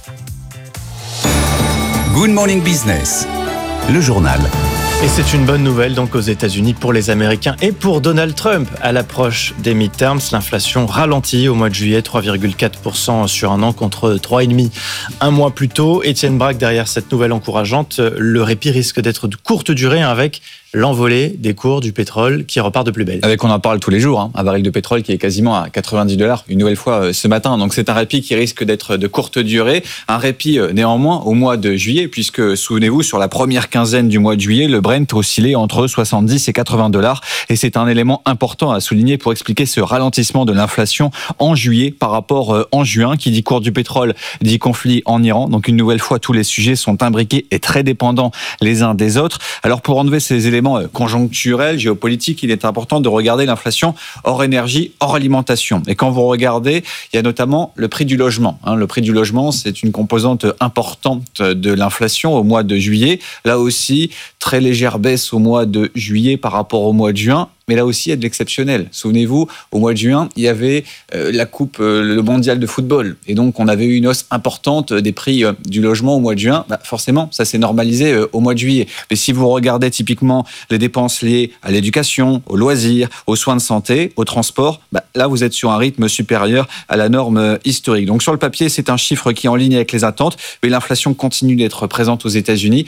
Good Morning Business, le journal. Et c'est une bonne nouvelle donc aux États-Unis pour les Américains et pour Donald Trump. À l'approche des midterms, l'inflation ralentit au mois de juillet, 3,4% sur un an contre 3,5% un mois plus tôt. Étienne Braque, derrière cette nouvelle encourageante, le répit risque d'être de courte durée avec l'envolée des cours du pétrole qui repart de plus belle. Avec, on en parle tous les jours, un baril de pétrole qui est quasiment à $90 une nouvelle fois ce matin. Donc c'est un répit qui risque d'être de courte durée. Un répit néanmoins au mois de juillet, puisque souvenez-vous, sur la première quinzaine du mois de juillet, le Brent oscillait entre 70 et $80. Et c'est un élément important à souligner pour expliquer ce ralentissement de l'inflation en juillet par rapport en juin. Qui dit cours du pétrole dit conflit en Iran. Donc une nouvelle fois, tous les sujets sont imbriqués et très dépendants les uns des autres. Alors pour enlever ces éléments conjoncturel, géopolitique, il est important de regarder l'inflation hors énergie, hors alimentation. Et quand vous regardez, il y a notamment le prix du logement. Le prix du logement, c'est une composante importante de l'inflation au mois de juillet. Là aussi, très légère baisse au mois de juillet par rapport au mois de juin. Mais là aussi, il y a de l'exceptionnel. Souvenez-vous, au mois de juin, il y avait la coupe, le mondial de football. Et donc, on avait eu une hausse importante des prix du logement au mois de juin. Forcément, ça s'est normalisé au mois de juillet. Mais si vous regardez typiquement les dépenses liées à l'éducation, aux loisirs, aux soins de santé, au transport, là, vous êtes sur un rythme supérieur à la norme historique. Donc, sur le papier, c'est un chiffre qui est en ligne avec les attentes. Mais l'inflation continue d'être présente aux États-Unis.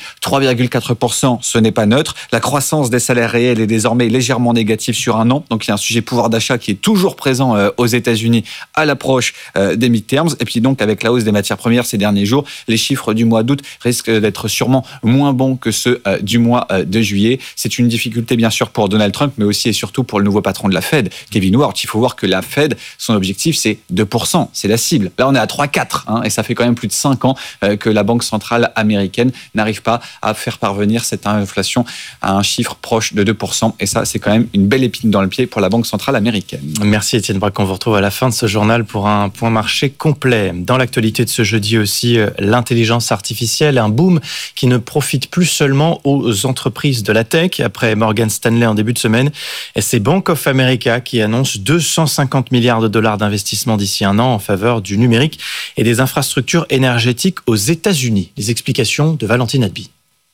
3,4%, ce n'est pas neutre. La croissance des salaires réels est désormais légèrement négative sur un an. Donc, il y a un sujet pouvoir d'achat qui est toujours présent aux États-Unis à l'approche des midterms. Et puis, donc, avec la hausse des matières premières ces derniers jours, les chiffres du mois d'août risquent d'être sûrement moins bons que ceux du mois de juillet. C'est une difficulté, bien sûr, pour Donald Trump, mais aussi et surtout pour le nouveau patron de la Fed, Kevin Warsh. Il faut voir que la Fed, son objectif, c'est 2%. C'est la cible. Là, on est à 3,4%. Et ça fait quand même plus de 5 ans que la Banque centrale américaine n'arrive pas à faire parvenir cette inflation à un chiffre proche de 2%. Et ça, c'est quand même une belle épine dans le pied pour la Banque centrale américaine. Merci Étienne Braque, on vous retrouve à la fin de ce journal pour un point marché complet. Dans l'actualité de ce jeudi aussi, l'intelligence artificielle, un boom qui ne profite plus seulement aux entreprises de la tech. Après Morgan Stanley en début de semaine, c'est Bank of America qui annonce 250 milliards de dollars d'investissement d'ici un an en faveur du numérique et des infrastructures énergétiques aux États-Unis. Les explications de Valentine Adby.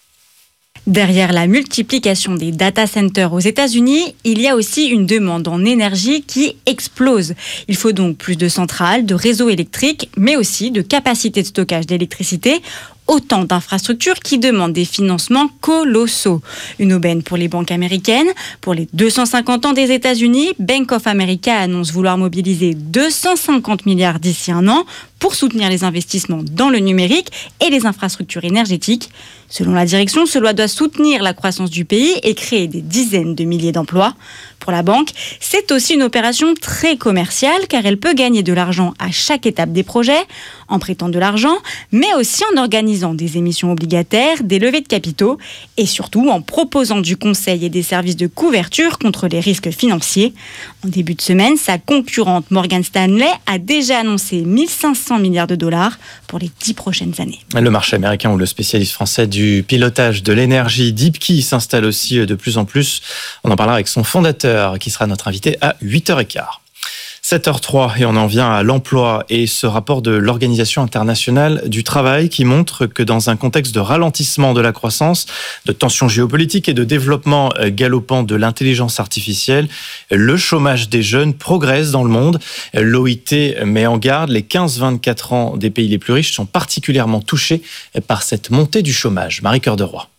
Derrière la multiplication des data centers aux États-Unis, il y a aussi une demande en énergie qui explose. Il faut donc plus de centrales, de réseaux électriques, mais aussi de capacités de stockage d'électricité. Autant d'infrastructures qui demandent des financements colossaux. Une aubaine pour les banques américaines. Pour les 250 ans des États-Unis, Bank of America annonce vouloir mobiliser 250 milliards d'ici un an pour soutenir les investissements dans le numérique et les infrastructures énergétiques. Selon la direction, cela doit soutenir la croissance du pays et créer des dizaines de milliers d'emplois. Pour la banque, c'est aussi une opération très commerciale car elle peut gagner de l'argent à chaque étape des projets, en prêtant de l'argent, mais aussi en organisant des émissions obligataires, des levées de capitaux et surtout en proposant du conseil et des services de couverture contre les risques financiers. En début de semaine, sa concurrente Morgan Stanley a déjà annoncé 1500 milliards de dollars pour les 10 prochaines années. Le marché américain ou le spécialiste français du pilotage de l'énergie, Deepkey, s'installe aussi de plus en plus. On en parlera avec son fondateur qui sera notre invité à 8h15. 7h03 et on en vient à l'emploi et ce rapport de l'Organisation internationale du travail qui montre que dans un contexte de ralentissement de la croissance, de tensions géopolitiques et de développement galopant de l'intelligence artificielle, le chômage des jeunes progresse dans le monde. L'OIT met en garde, les 15-24 ans des pays les plus riches sont particulièrement touchés par cette montée du chômage. Marie-Cœur de Roy.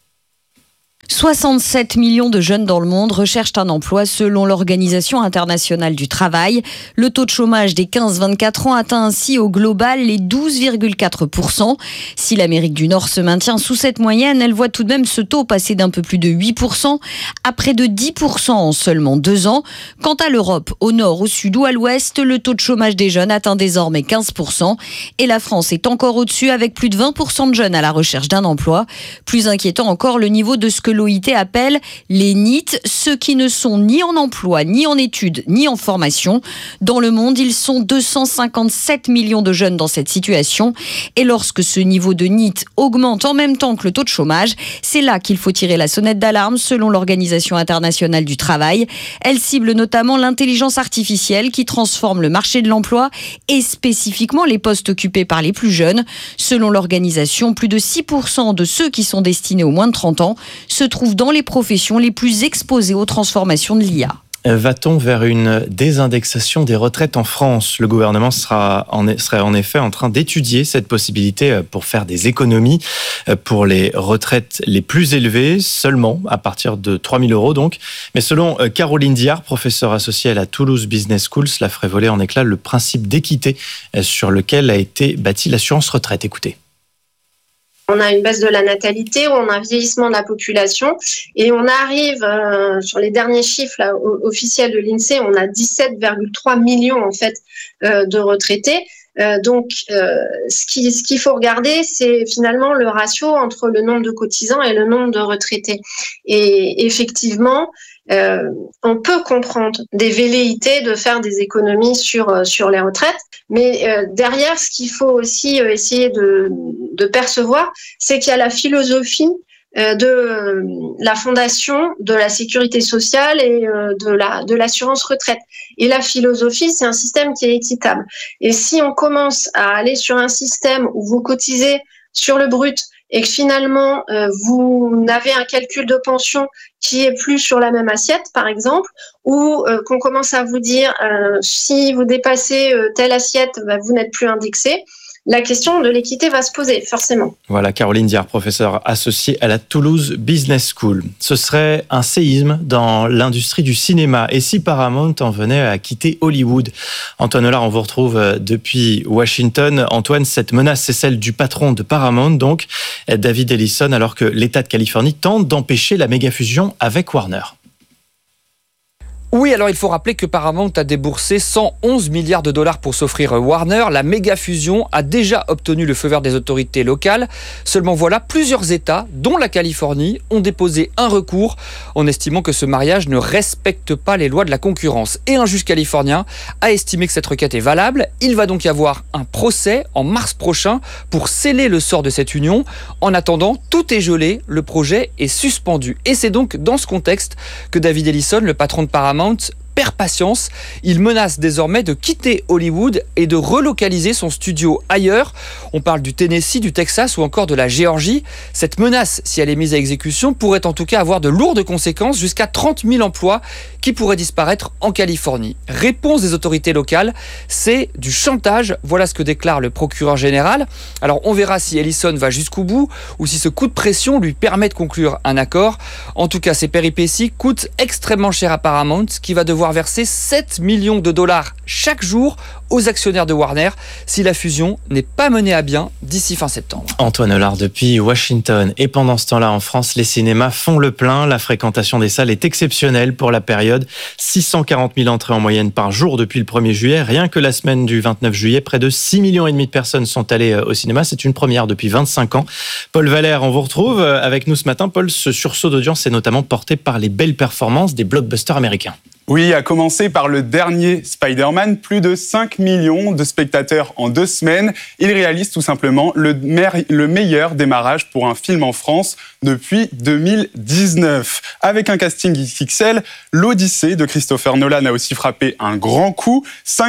67 millions de jeunes dans le monde recherchent un emploi selon l'Organisation internationale du travail. Le taux de chômage des 15-24 ans atteint ainsi au global les 12,4%. Si l'Amérique du Nord se maintient sous cette moyenne, elle voit tout de même ce taux passer d'un peu plus de 8% à près de 10% en seulement 2 ans. Quant à l'Europe, au nord, au sud ou à l'ouest, le taux de chômage des jeunes atteint désormais 15%. Et la France est encore au-dessus avec plus de 20% de jeunes à la recherche d'un emploi. Plus inquiétant encore, le niveau de ce que l'OIT appelle les NEET, ceux qui ne sont ni en emploi, ni en études, ni en formation. Dans le monde, ils sont 257 millions de jeunes dans cette situation. Et lorsque ce niveau de NEET augmente en même temps que le taux de chômage, c'est là qu'il faut tirer la sonnette d'alarme selon l'Organisation internationale du travail. Elle cible notamment l'intelligence artificielle qui transforme le marché de l'emploi et spécifiquement les postes occupés par les plus jeunes. Selon l'organisation, plus de 6% de ceux qui sont destinés aux moins de 30 ans se trouvent dans les professions les plus exposées aux transformations de l'IA. Va-t-on vers une désindexation des retraites en France ? Le gouvernement serait en effet en train d'étudier cette possibilité pour faire des économies pour les retraites les plus élevées, seulement à partir de 3 000 € donc. Mais selon Caroline Diard, professeure associée à la Toulouse Business School, cela ferait voler en éclats le principe d'équité sur lequel a été bâtie l'assurance retraite. Écoutez. On a une baisse de la natalité, on a un vieillissement de la population et on arrive sur les derniers chiffres là, officiels de l'INSEE, on a 17,3 millions en fait de retraités. Donc, ce qu'il faut regarder, c'est finalement le ratio entre le nombre de cotisants et le nombre de retraités. Et effectivement, on peut comprendre des velléités de faire des économies sur les retraites, mais derrière, ce qu'il faut aussi essayer de percevoir, c'est qu'il y a la philosophie de la fondation de la sécurité sociale et de l'assurance retraite. Et la philosophie, c'est un système qui est équitable. Et si on commence à aller sur un système où vous cotisez sur le brut et que finalement vous n'avez un calcul de pension qui est plus sur la même assiette, par exemple, ou qu'on commence à vous dire si vous dépassez telle assiette, vous n'êtes plus indexé. La question de l'équité va se poser, forcément. Voilà, Caroline Diard, professeure associée à la Toulouse Business School. Ce serait un séisme dans l'industrie du cinéma. Et si Paramount en venait à quitter Hollywood ? Antoine Hollard, on vous retrouve depuis Washington. Antoine, cette menace, c'est celle du patron de Paramount, donc David Ellison, alors que l'État de Californie tente d'empêcher la méga-fusion avec Warner. Oui, alors il faut rappeler que Paramount a déboursé 111 milliards de dollars pour s'offrir Warner. La méga fusion a déjà obtenu le feu vert des autorités locales. Seulement voilà, plusieurs États, dont la Californie, ont déposé un recours en estimant que ce mariage ne respecte pas les lois de la concurrence. Et un juge californien a estimé que cette requête est valable. Il va donc y avoir un procès en mars prochain pour sceller le sort de cette union. En attendant, tout est gelé, le projet est suspendu. Et c'est donc dans ce contexte que David Ellison, le patron de Paramount, perd patience. Il menace désormais de quitter Hollywood et de relocaliser son studio ailleurs. On parle du Tennessee, du Texas ou encore de la Géorgie. Cette menace, si elle est mise à exécution, pourrait en tout cas avoir de lourdes conséquences, jusqu'à 30 000 emplois qui pourraient disparaître en Californie. Réponse des autorités locales, c'est du chantage. Voilà ce que déclare le procureur général. Alors on verra si Ellison va jusqu'au bout ou si ce coup de pression lui permet de conclure un accord. En tout cas, ces péripéties coûtent extrêmement cher à Paramount, qui va devoir devoir verser 7 millions de dollars chaque jour aux actionnaires de Warner si la fusion n'est pas menée à bien d'ici fin septembre. Antoine Hollard depuis Washington. Et pendant ce temps-là, en France, les cinémas font le plein. La fréquentation des salles est exceptionnelle pour la période. 640 000 entrées en moyenne par jour depuis le 1er juillet. Rien que la semaine du 29 juillet, près de 6,5 millions de personnes sont allées au cinéma. C'est une première depuis 25 ans. Paul Valère, on vous retrouve avec nous ce matin. Paul, ce sursaut d'audience est notamment porté par les belles performances des blockbusters américains. Oui, à commencer par le dernier Spider-Man, plus de 5 millions de spectateurs en 2 semaines. Il réalise tout simplement le meilleur démarrage pour un film en France depuis 2019. Avec un casting XXL, l'Odyssée de Christopher Nolan a aussi frappé un grand coup,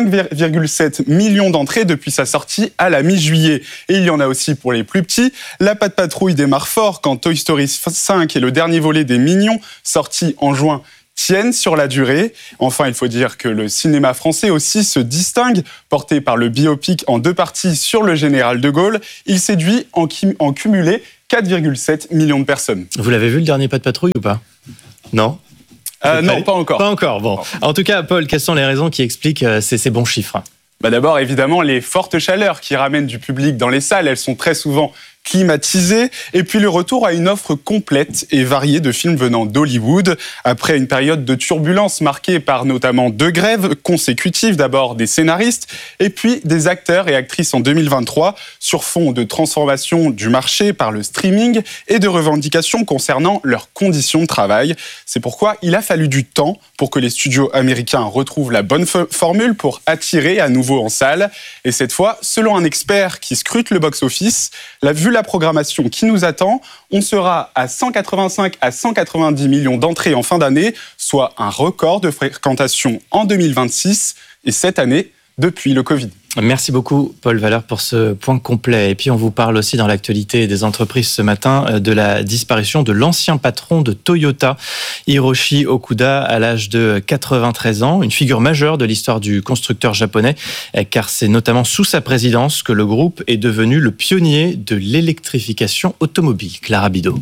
5,7 millions d'entrées depuis sa sortie à la mi-juillet. Et il y en a aussi pour les plus petits. La Patte Patrouille démarre fort quand Toy Story 5 et le dernier volet des Mignons, sorti en juin, tiennent sur la durée. Enfin, il faut dire que le cinéma français aussi se distingue. Porté par le biopic en 2 parties sur le général de Gaulle, il séduit en cumulé 4,7 millions de personnes. Vous l'avez vu le dernier Patte Patrouille ou pas ? Non ? Non, pas encore. Pas encore, bon. En tout cas, Paul, quelles sont les raisons qui expliquent ces bons chiffres ? D'abord, évidemment, les fortes chaleurs qui ramènent du public dans les salles. Elles sont très souvent climatisées. Et puis le retour à une offre complète et variée de films venant d'Hollywood. Après une période de turbulence marquée par notamment 2 grèves consécutives, d'abord des scénaristes et puis des acteurs et actrices en 2023, sur fond de transformation du marché par le streaming et de revendications concernant leurs conditions de travail. C'est pourquoi il a fallu du temps pour que les studios américains retrouvent la bonne formule pour attirer à nouveau en salle. Et cette fois, selon un expert qui scrute le box-office, vu la programmation qui nous attend, on sera à 185 à 190 millions d'entrées en fin d'année, soit un record de fréquentation en 2026 et cette année depuis le Covid. Merci beaucoup Paul Valeur pour ce point complet. Et puis on vous parle aussi dans l'actualité des entreprises ce matin de la disparition de l'ancien patron de Toyota, Hiroshi Okuda, à l'âge de 93 ans, une figure majeure de l'histoire du constructeur japonais, car c'est notamment sous sa présidence que le groupe est devenu le pionnier de l'électrification automobile. Clara Bidot.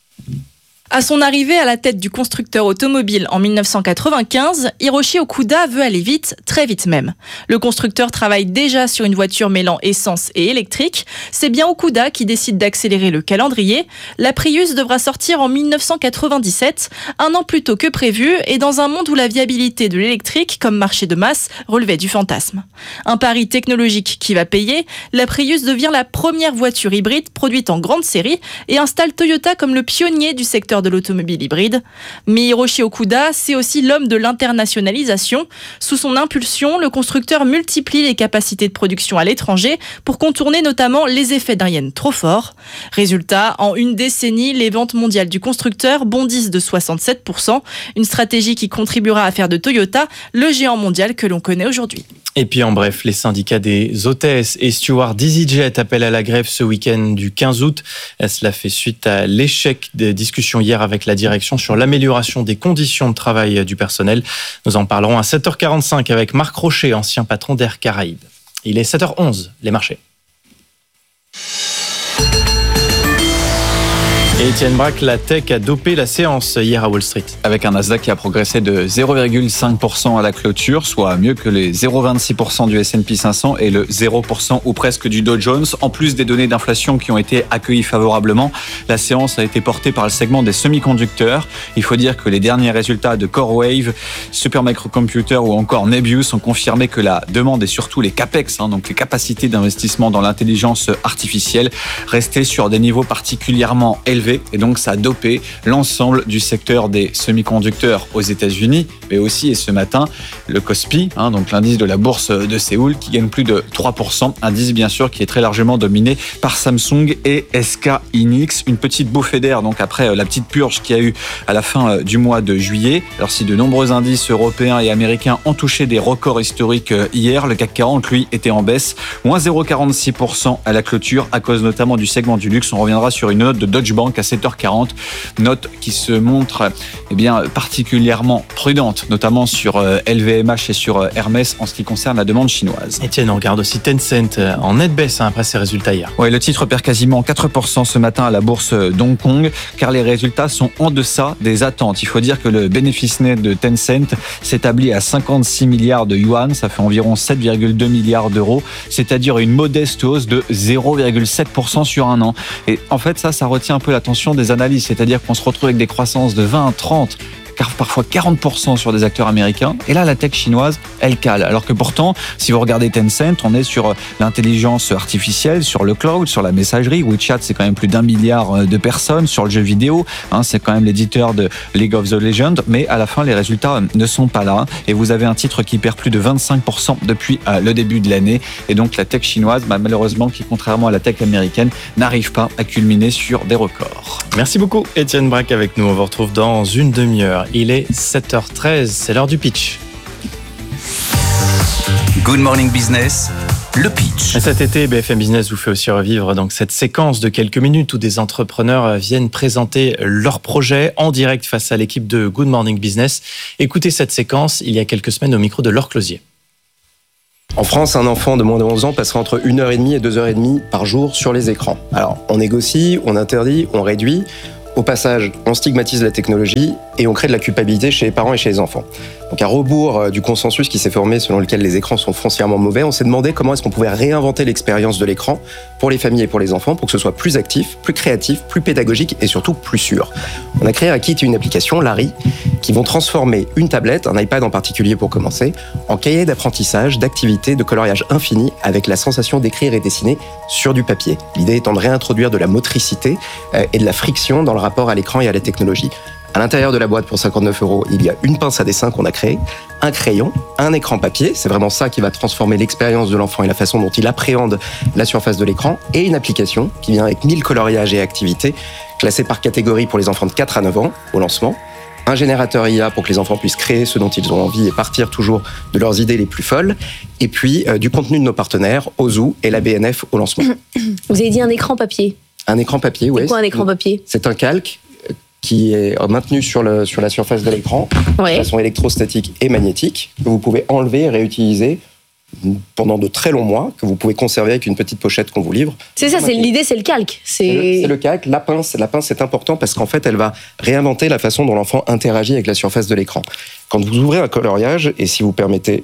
À son arrivée à la tête du constructeur automobile en 1995, Hiroshi Okuda veut aller vite, très vite même. Le constructeur travaille déjà sur une voiture mêlant essence et électrique. C'est bien Okuda qui décide d'accélérer le calendrier. La Prius devra sortir en 1997, un an plus tôt que prévu, et dans un monde où la viabilité de l'électrique comme marché de masse relevait du fantasme. Un pari technologique qui va payer, la Prius devient la première voiture hybride produite en grande série et installe Toyota comme le pionnier du secteur de l'automobile hybride. Mais Hiroshi Okuda, c'est aussi l'homme de l'internationalisation. Sous son impulsion, le constructeur multiplie les capacités de production à l'étranger pour contourner notamment les effets d'un yen trop fort. Résultat, en une décennie, les ventes mondiales du constructeur bondissent de 67%, une stratégie qui contribuera à faire de Toyota le géant mondial que l'on connaît aujourd'hui. Et puis en bref, les syndicats des hôtesses et stewards d'EasyJet appellent à la grève ce week-end du 15 août. Cela fait suite à l'échec des discussions hier avec la direction sur l'amélioration des conditions de travail du personnel. Nous en parlerons à 7h45 avec Marc Rocher, ancien patron d'Air Caraïbes. Il est 7h11, les marchés. Et Étienne Braque, la tech a dopé la séance hier à Wall Street. Avec un Nasdaq qui a progressé de 0,5% à la clôture, soit mieux que les 0,26% du S&P 500 et le 0% ou presque du Dow Jones. En plus des données d'inflation qui ont été accueillies favorablement, la séance a été portée par le segment des semi-conducteurs. Il faut dire que les derniers résultats de CoreWeave, Supermicrocomputer ou encore Nebius ont confirmé que la demande et surtout les CAPEX, donc les capacités d'investissement dans l'intelligence artificielle, restaient sur des niveaux particulièrement élevés. Et donc ça a dopé l'ensemble du secteur des semi-conducteurs aux États-Unis, mais aussi, et ce matin, le Kospi, donc l'indice de la bourse de Séoul, qui gagne plus de 3%, indice bien sûr qui est très largement dominé par Samsung et SK Hynix. Une petite bouffée d'air donc après la petite purge qu'il y a eu à la fin du mois de juillet. Alors si de nombreux indices européens et américains ont touché des records historiques hier, le CAC 40 lui était en baisse, moins 0,46% à la clôture à cause notamment du segment du luxe. On reviendra sur une note de Deutsche Bank donc à 7h40. Note qui se montre particulièrement prudente, notamment sur LVMH et sur Hermès en ce qui concerne la demande chinoise. Etienne, on regarde aussi Tencent en nette baisse après ses résultats hier. Oui, le titre perd quasiment 4% ce matin à la bourse d'Hong Kong, car les résultats sont en deçà des attentes. Il faut dire que le bénéfice net de Tencent s'établit à 56 milliards de yuan, ça fait environ 7,2 milliards d'euros, c'est-à-dire une modeste hausse de 0,7% sur un an. Et en fait, ça retient un peu l'attention des analystes, c'est-à-dire qu'on se retrouve avec des croissances de 20 à 30, car parfois 40% sur des acteurs américains. Et là, la tech chinoise, elle cale. Alors que pourtant, si vous regardez Tencent, on est sur l'intelligence artificielle, sur le cloud, sur la messagerie. WeChat, c'est quand même plus d'1 milliard de personnes. Sur le jeu vidéo, c'est quand même l'éditeur de League of the Legends. Mais à la fin, les résultats ne sont pas là. Et vous avez un titre qui perd plus de 25% depuis le début de l'année. Et donc, la tech chinoise, malheureusement, qui contrairement à la tech américaine, n'arrive pas à culminer sur des records. Merci beaucoup, Etienne Braque avec nous. On vous retrouve dans une demi-heure. Il est 7h13, c'est l'heure du pitch. Good Morning Business, le pitch. Cet été, BFM Business vous fait aussi revivre donc cette séquence de quelques minutes où des entrepreneurs viennent présenter leurs projets en direct face à l'équipe de Good Morning Business. Écoutez cette séquence il y a quelques semaines au micro de Laure Closier. En France, un enfant de moins de 11 ans passera entre 1h30 et 2h30 par jour sur les écrans. Alors, on négocie, on interdit, on réduit. Au passage, on stigmatise la technologie et on crée de la culpabilité chez les parents et chez les enfants. Donc à rebours du consensus qui s'est formé selon lequel les écrans sont foncièrement mauvais, on s'est demandé comment est-ce qu'on pouvait réinventer l'expérience de l'écran pour les familles et pour les enfants pour que ce soit plus actif, plus créatif, plus pédagogique et surtout plus sûr. On a créé un kit et une application, Larry, qui vont transformer une tablette, un iPad en particulier pour commencer, en cahier d'apprentissage, d'activités, de coloriage infini avec la sensation d'écrire et dessiner sur du papier. L'idée étant de réintroduire de la motricité et de la friction dans le rapport à l'écran et à la technologie. À l'intérieur de la boîte, pour 59 €, il y a une pince à dessin qu'on a créée, un crayon, un écran papier, c'est vraiment ça qui va transformer l'expérience de l'enfant et la façon dont il appréhende la surface de l'écran, et une application qui vient avec 1000 coloriages et activités, classées par catégorie pour les enfants de 4 à 9 ans au lancement, un générateur IA pour que les enfants puissent créer ce dont ils ont envie et partir toujours de leurs idées les plus folles, et puis du contenu de nos partenaires, Ozu et la BNF au lancement. Vous avez dit un écran papier. Un écran papier, oui. C'est quoi un écran papier ? C'est un calque qui est maintenu sur la surface de l'écran, de façon électrostatique et magnétique, que vous pouvez enlever et réutiliser pendant de très longs mois, que vous pouvez conserver avec une petite pochette qu'on vous livre. C'est ça, l'idée, c'est le calque. C'est le calque. La pince, c'est important parce qu'en fait, elle va réinventer la façon dont l'enfant interagit avec la surface de l'écran. Quand vous ouvrez un coloriage, et si vous permettez,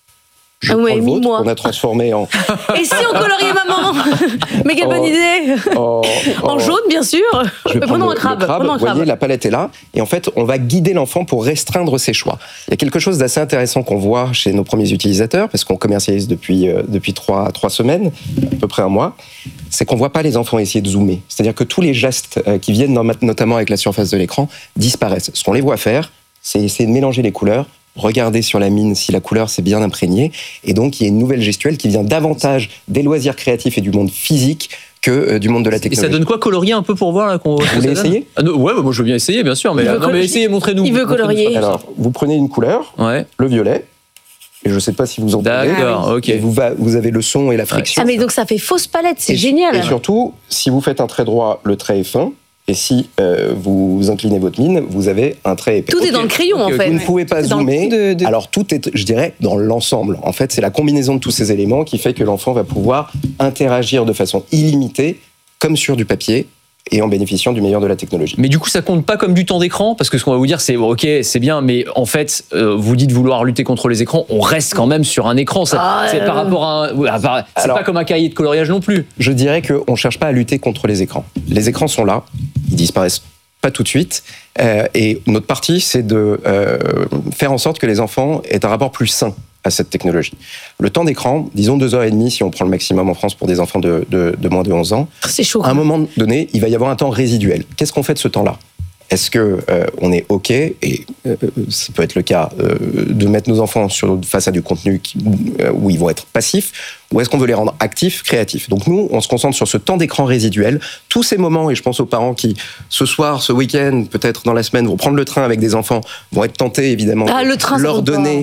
je prends le vôtre qu'on a transformé en... Et si on coloriait maman ? Mais quelle bonne idée ! En jaune, bien sûr. Prenons un crabe. Vous voyez, la palette est là. Et en fait, on va guider l'enfant pour restreindre ses choix. Il y a quelque chose d'assez intéressant qu'on voit chez nos premiers utilisateurs, parce qu'on commercialise depuis 3 semaines, à peu près un mois, c'est qu'on ne voit pas les enfants essayer de zoomer. C'est-à-dire que tous les gestes qui viennent notamment avec la surface de l'écran disparaissent. Ce qu'on les voit faire, c'est essayer de mélanger les couleurs, regarder sur la mine si la couleur s'est bien imprégnée, et donc il y a une nouvelle gestuelle qui vient davantage des loisirs créatifs et du monde physique que du monde de la technologie. Et ça donne quoi, colorier un peu pour voir là, Vous voulez essayer ? Ouais, moi je veux bien essayer, bien sûr, mais essayez, montrez-nous. Il veut colorier. Alors, vous prenez une couleur, le violet, et je ne sais pas si vous entendez. D'accord, ok. Vous avez le son et la friction. Ah mais donc ça fait fausse palette, c'est génial. Et surtout, si vous faites un trait droit, le trait est fin. Et si vous inclinez votre mine, vous avez un trait épais. Tout est dans le crayon, en fait. Vous ne pouvez pas zoomer. Alors, tout est, je dirais, dans l'ensemble. En fait, c'est la combinaison de tous ces éléments qui fait que l'enfant va pouvoir interagir de façon illimitée, comme sur du papier, et en bénéficiant du meilleur de la technologie. Mais du coup, ça compte pas comme du temps d'écran, parce que ce qu'on va vous dire, c'est ok, c'est bien, mais en fait, vous dites vouloir lutter contre les écrans, on reste quand même sur un écran. C'est par rapport à c'est pas comme un cahier de coloriage non plus. Je dirais qu'on cherche pas à lutter contre les écrans. Les écrans sont là, ils disparaissent pas tout de suite, et notre partie, c'est de faire en sorte que les enfants aient un rapport plus sain à cette technologie. Le temps d'écran, disons 2h30 si on prend le maximum en France pour des enfants de moins de 11 ans. C'est chaud. À un moment donné, il va y avoir un temps résiduel. Qu'est-ce qu'on fait de ce temps-là ? Est-ce que on est OK, et ça peut être le cas, de mettre nos enfants face à du contenu où ils vont être passifs, ou est-ce qu'on veut les rendre actifs, créatifs? Donc nous, on se concentre sur ce temps d'écran résiduel, tous ces moments, et je pense aux parents qui, ce soir, ce week-end, peut-être dans la semaine, vont prendre le train avec des enfants, vont être tentés évidemment de leur donner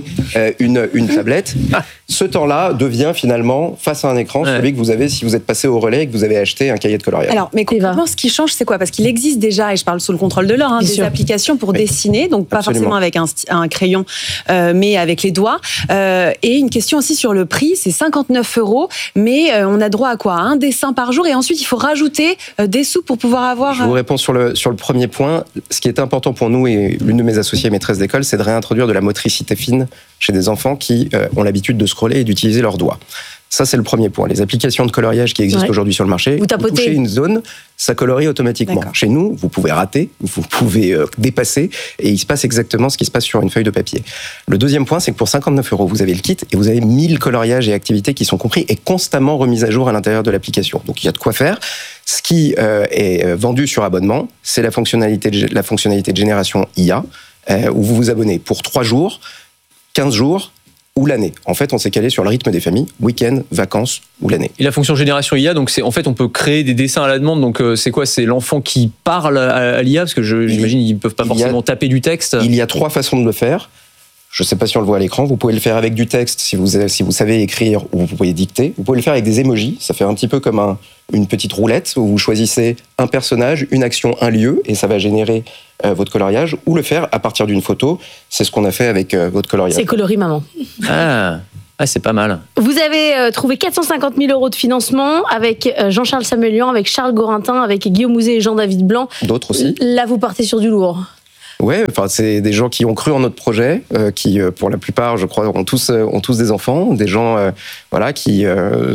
une tablette. Ce temps-là devient finalement, face à un écran, celui que vous avez si vous êtes passé au relais et que vous avez acheté un cahier de coloriage. Alors, mais concrètement, ce qui change, c'est quoi? Parce qu'il existe déjà, et je parle sous le contrôle de Laure, des applications pour dessiner, donc pas forcément avec un crayon, mais avec les doigts. Et une question aussi sur le prix, c'est 59 €, mais on a droit à quoi? Un dessin par jour, et ensuite il faut rajouter des sous pour pouvoir avoir... Je vous réponds sur le premier point. Ce qui est important pour nous, et l'une de mes associées maîtresse d'école, c'est de réintroduire de la motricité fine chez des enfants qui ont l'habitude de scroller et d'utiliser leurs doigts. Ça, c'est le premier point. Les applications de coloriage qui existent aujourd'hui sur le marché, vous touchez une zone, ça colorie automatiquement. Chez nous, vous pouvez rater, vous pouvez dépasser, et il se passe exactement ce qui se passe sur une feuille de papier. Le deuxième point, c'est que pour 59 €, vous avez le kit et vous avez 1000 coloriages et activités qui sont compris et constamment remis à jour à l'intérieur de l'application. Donc, il y a de quoi faire. Ce qui est vendu sur abonnement, c'est la fonctionnalité de génération IA, où vous vous abonnez pour 3 jours, 15 jours, ou l'année. En fait, on s'est calé sur le rythme des familles, week-end, vacances ou l'année. Et la fonction génération IA, donc c'est en fait on peut créer des dessins à la demande. Donc c'est quoi? C'est l'enfant qui parle à l'IA, parce que j'imagine ils peuvent pas forcément taper du texte. Il y a 3 façons de le faire. Je ne sais pas si on le voit à l'écran. Vous pouvez le faire avec du texte si vous savez écrire, ou vous pouvez dicter. Vous pouvez le faire avec des emojis. Ça fait un petit peu comme une petite roulette où vous choisissez un personnage, une action, un lieu, et ça va générer votre coloriage, ou le faire à partir d'une photo. C'est ce qu'on a fait avec votre coloriage. C'est Coloris Maman. Ah, c'est pas mal. Vous avez trouvé 450 000 € de financement avec Jean-Charles Samuelian, avec Charles Gorintin, avec Guillaume Houzet et Jean-David Blanc. D'autres aussi. Là, vous partez sur du lourd. Ouais, enfin c'est des gens qui ont cru en notre projet, qui pour la plupart, je crois, ont tous des enfants, des gens qui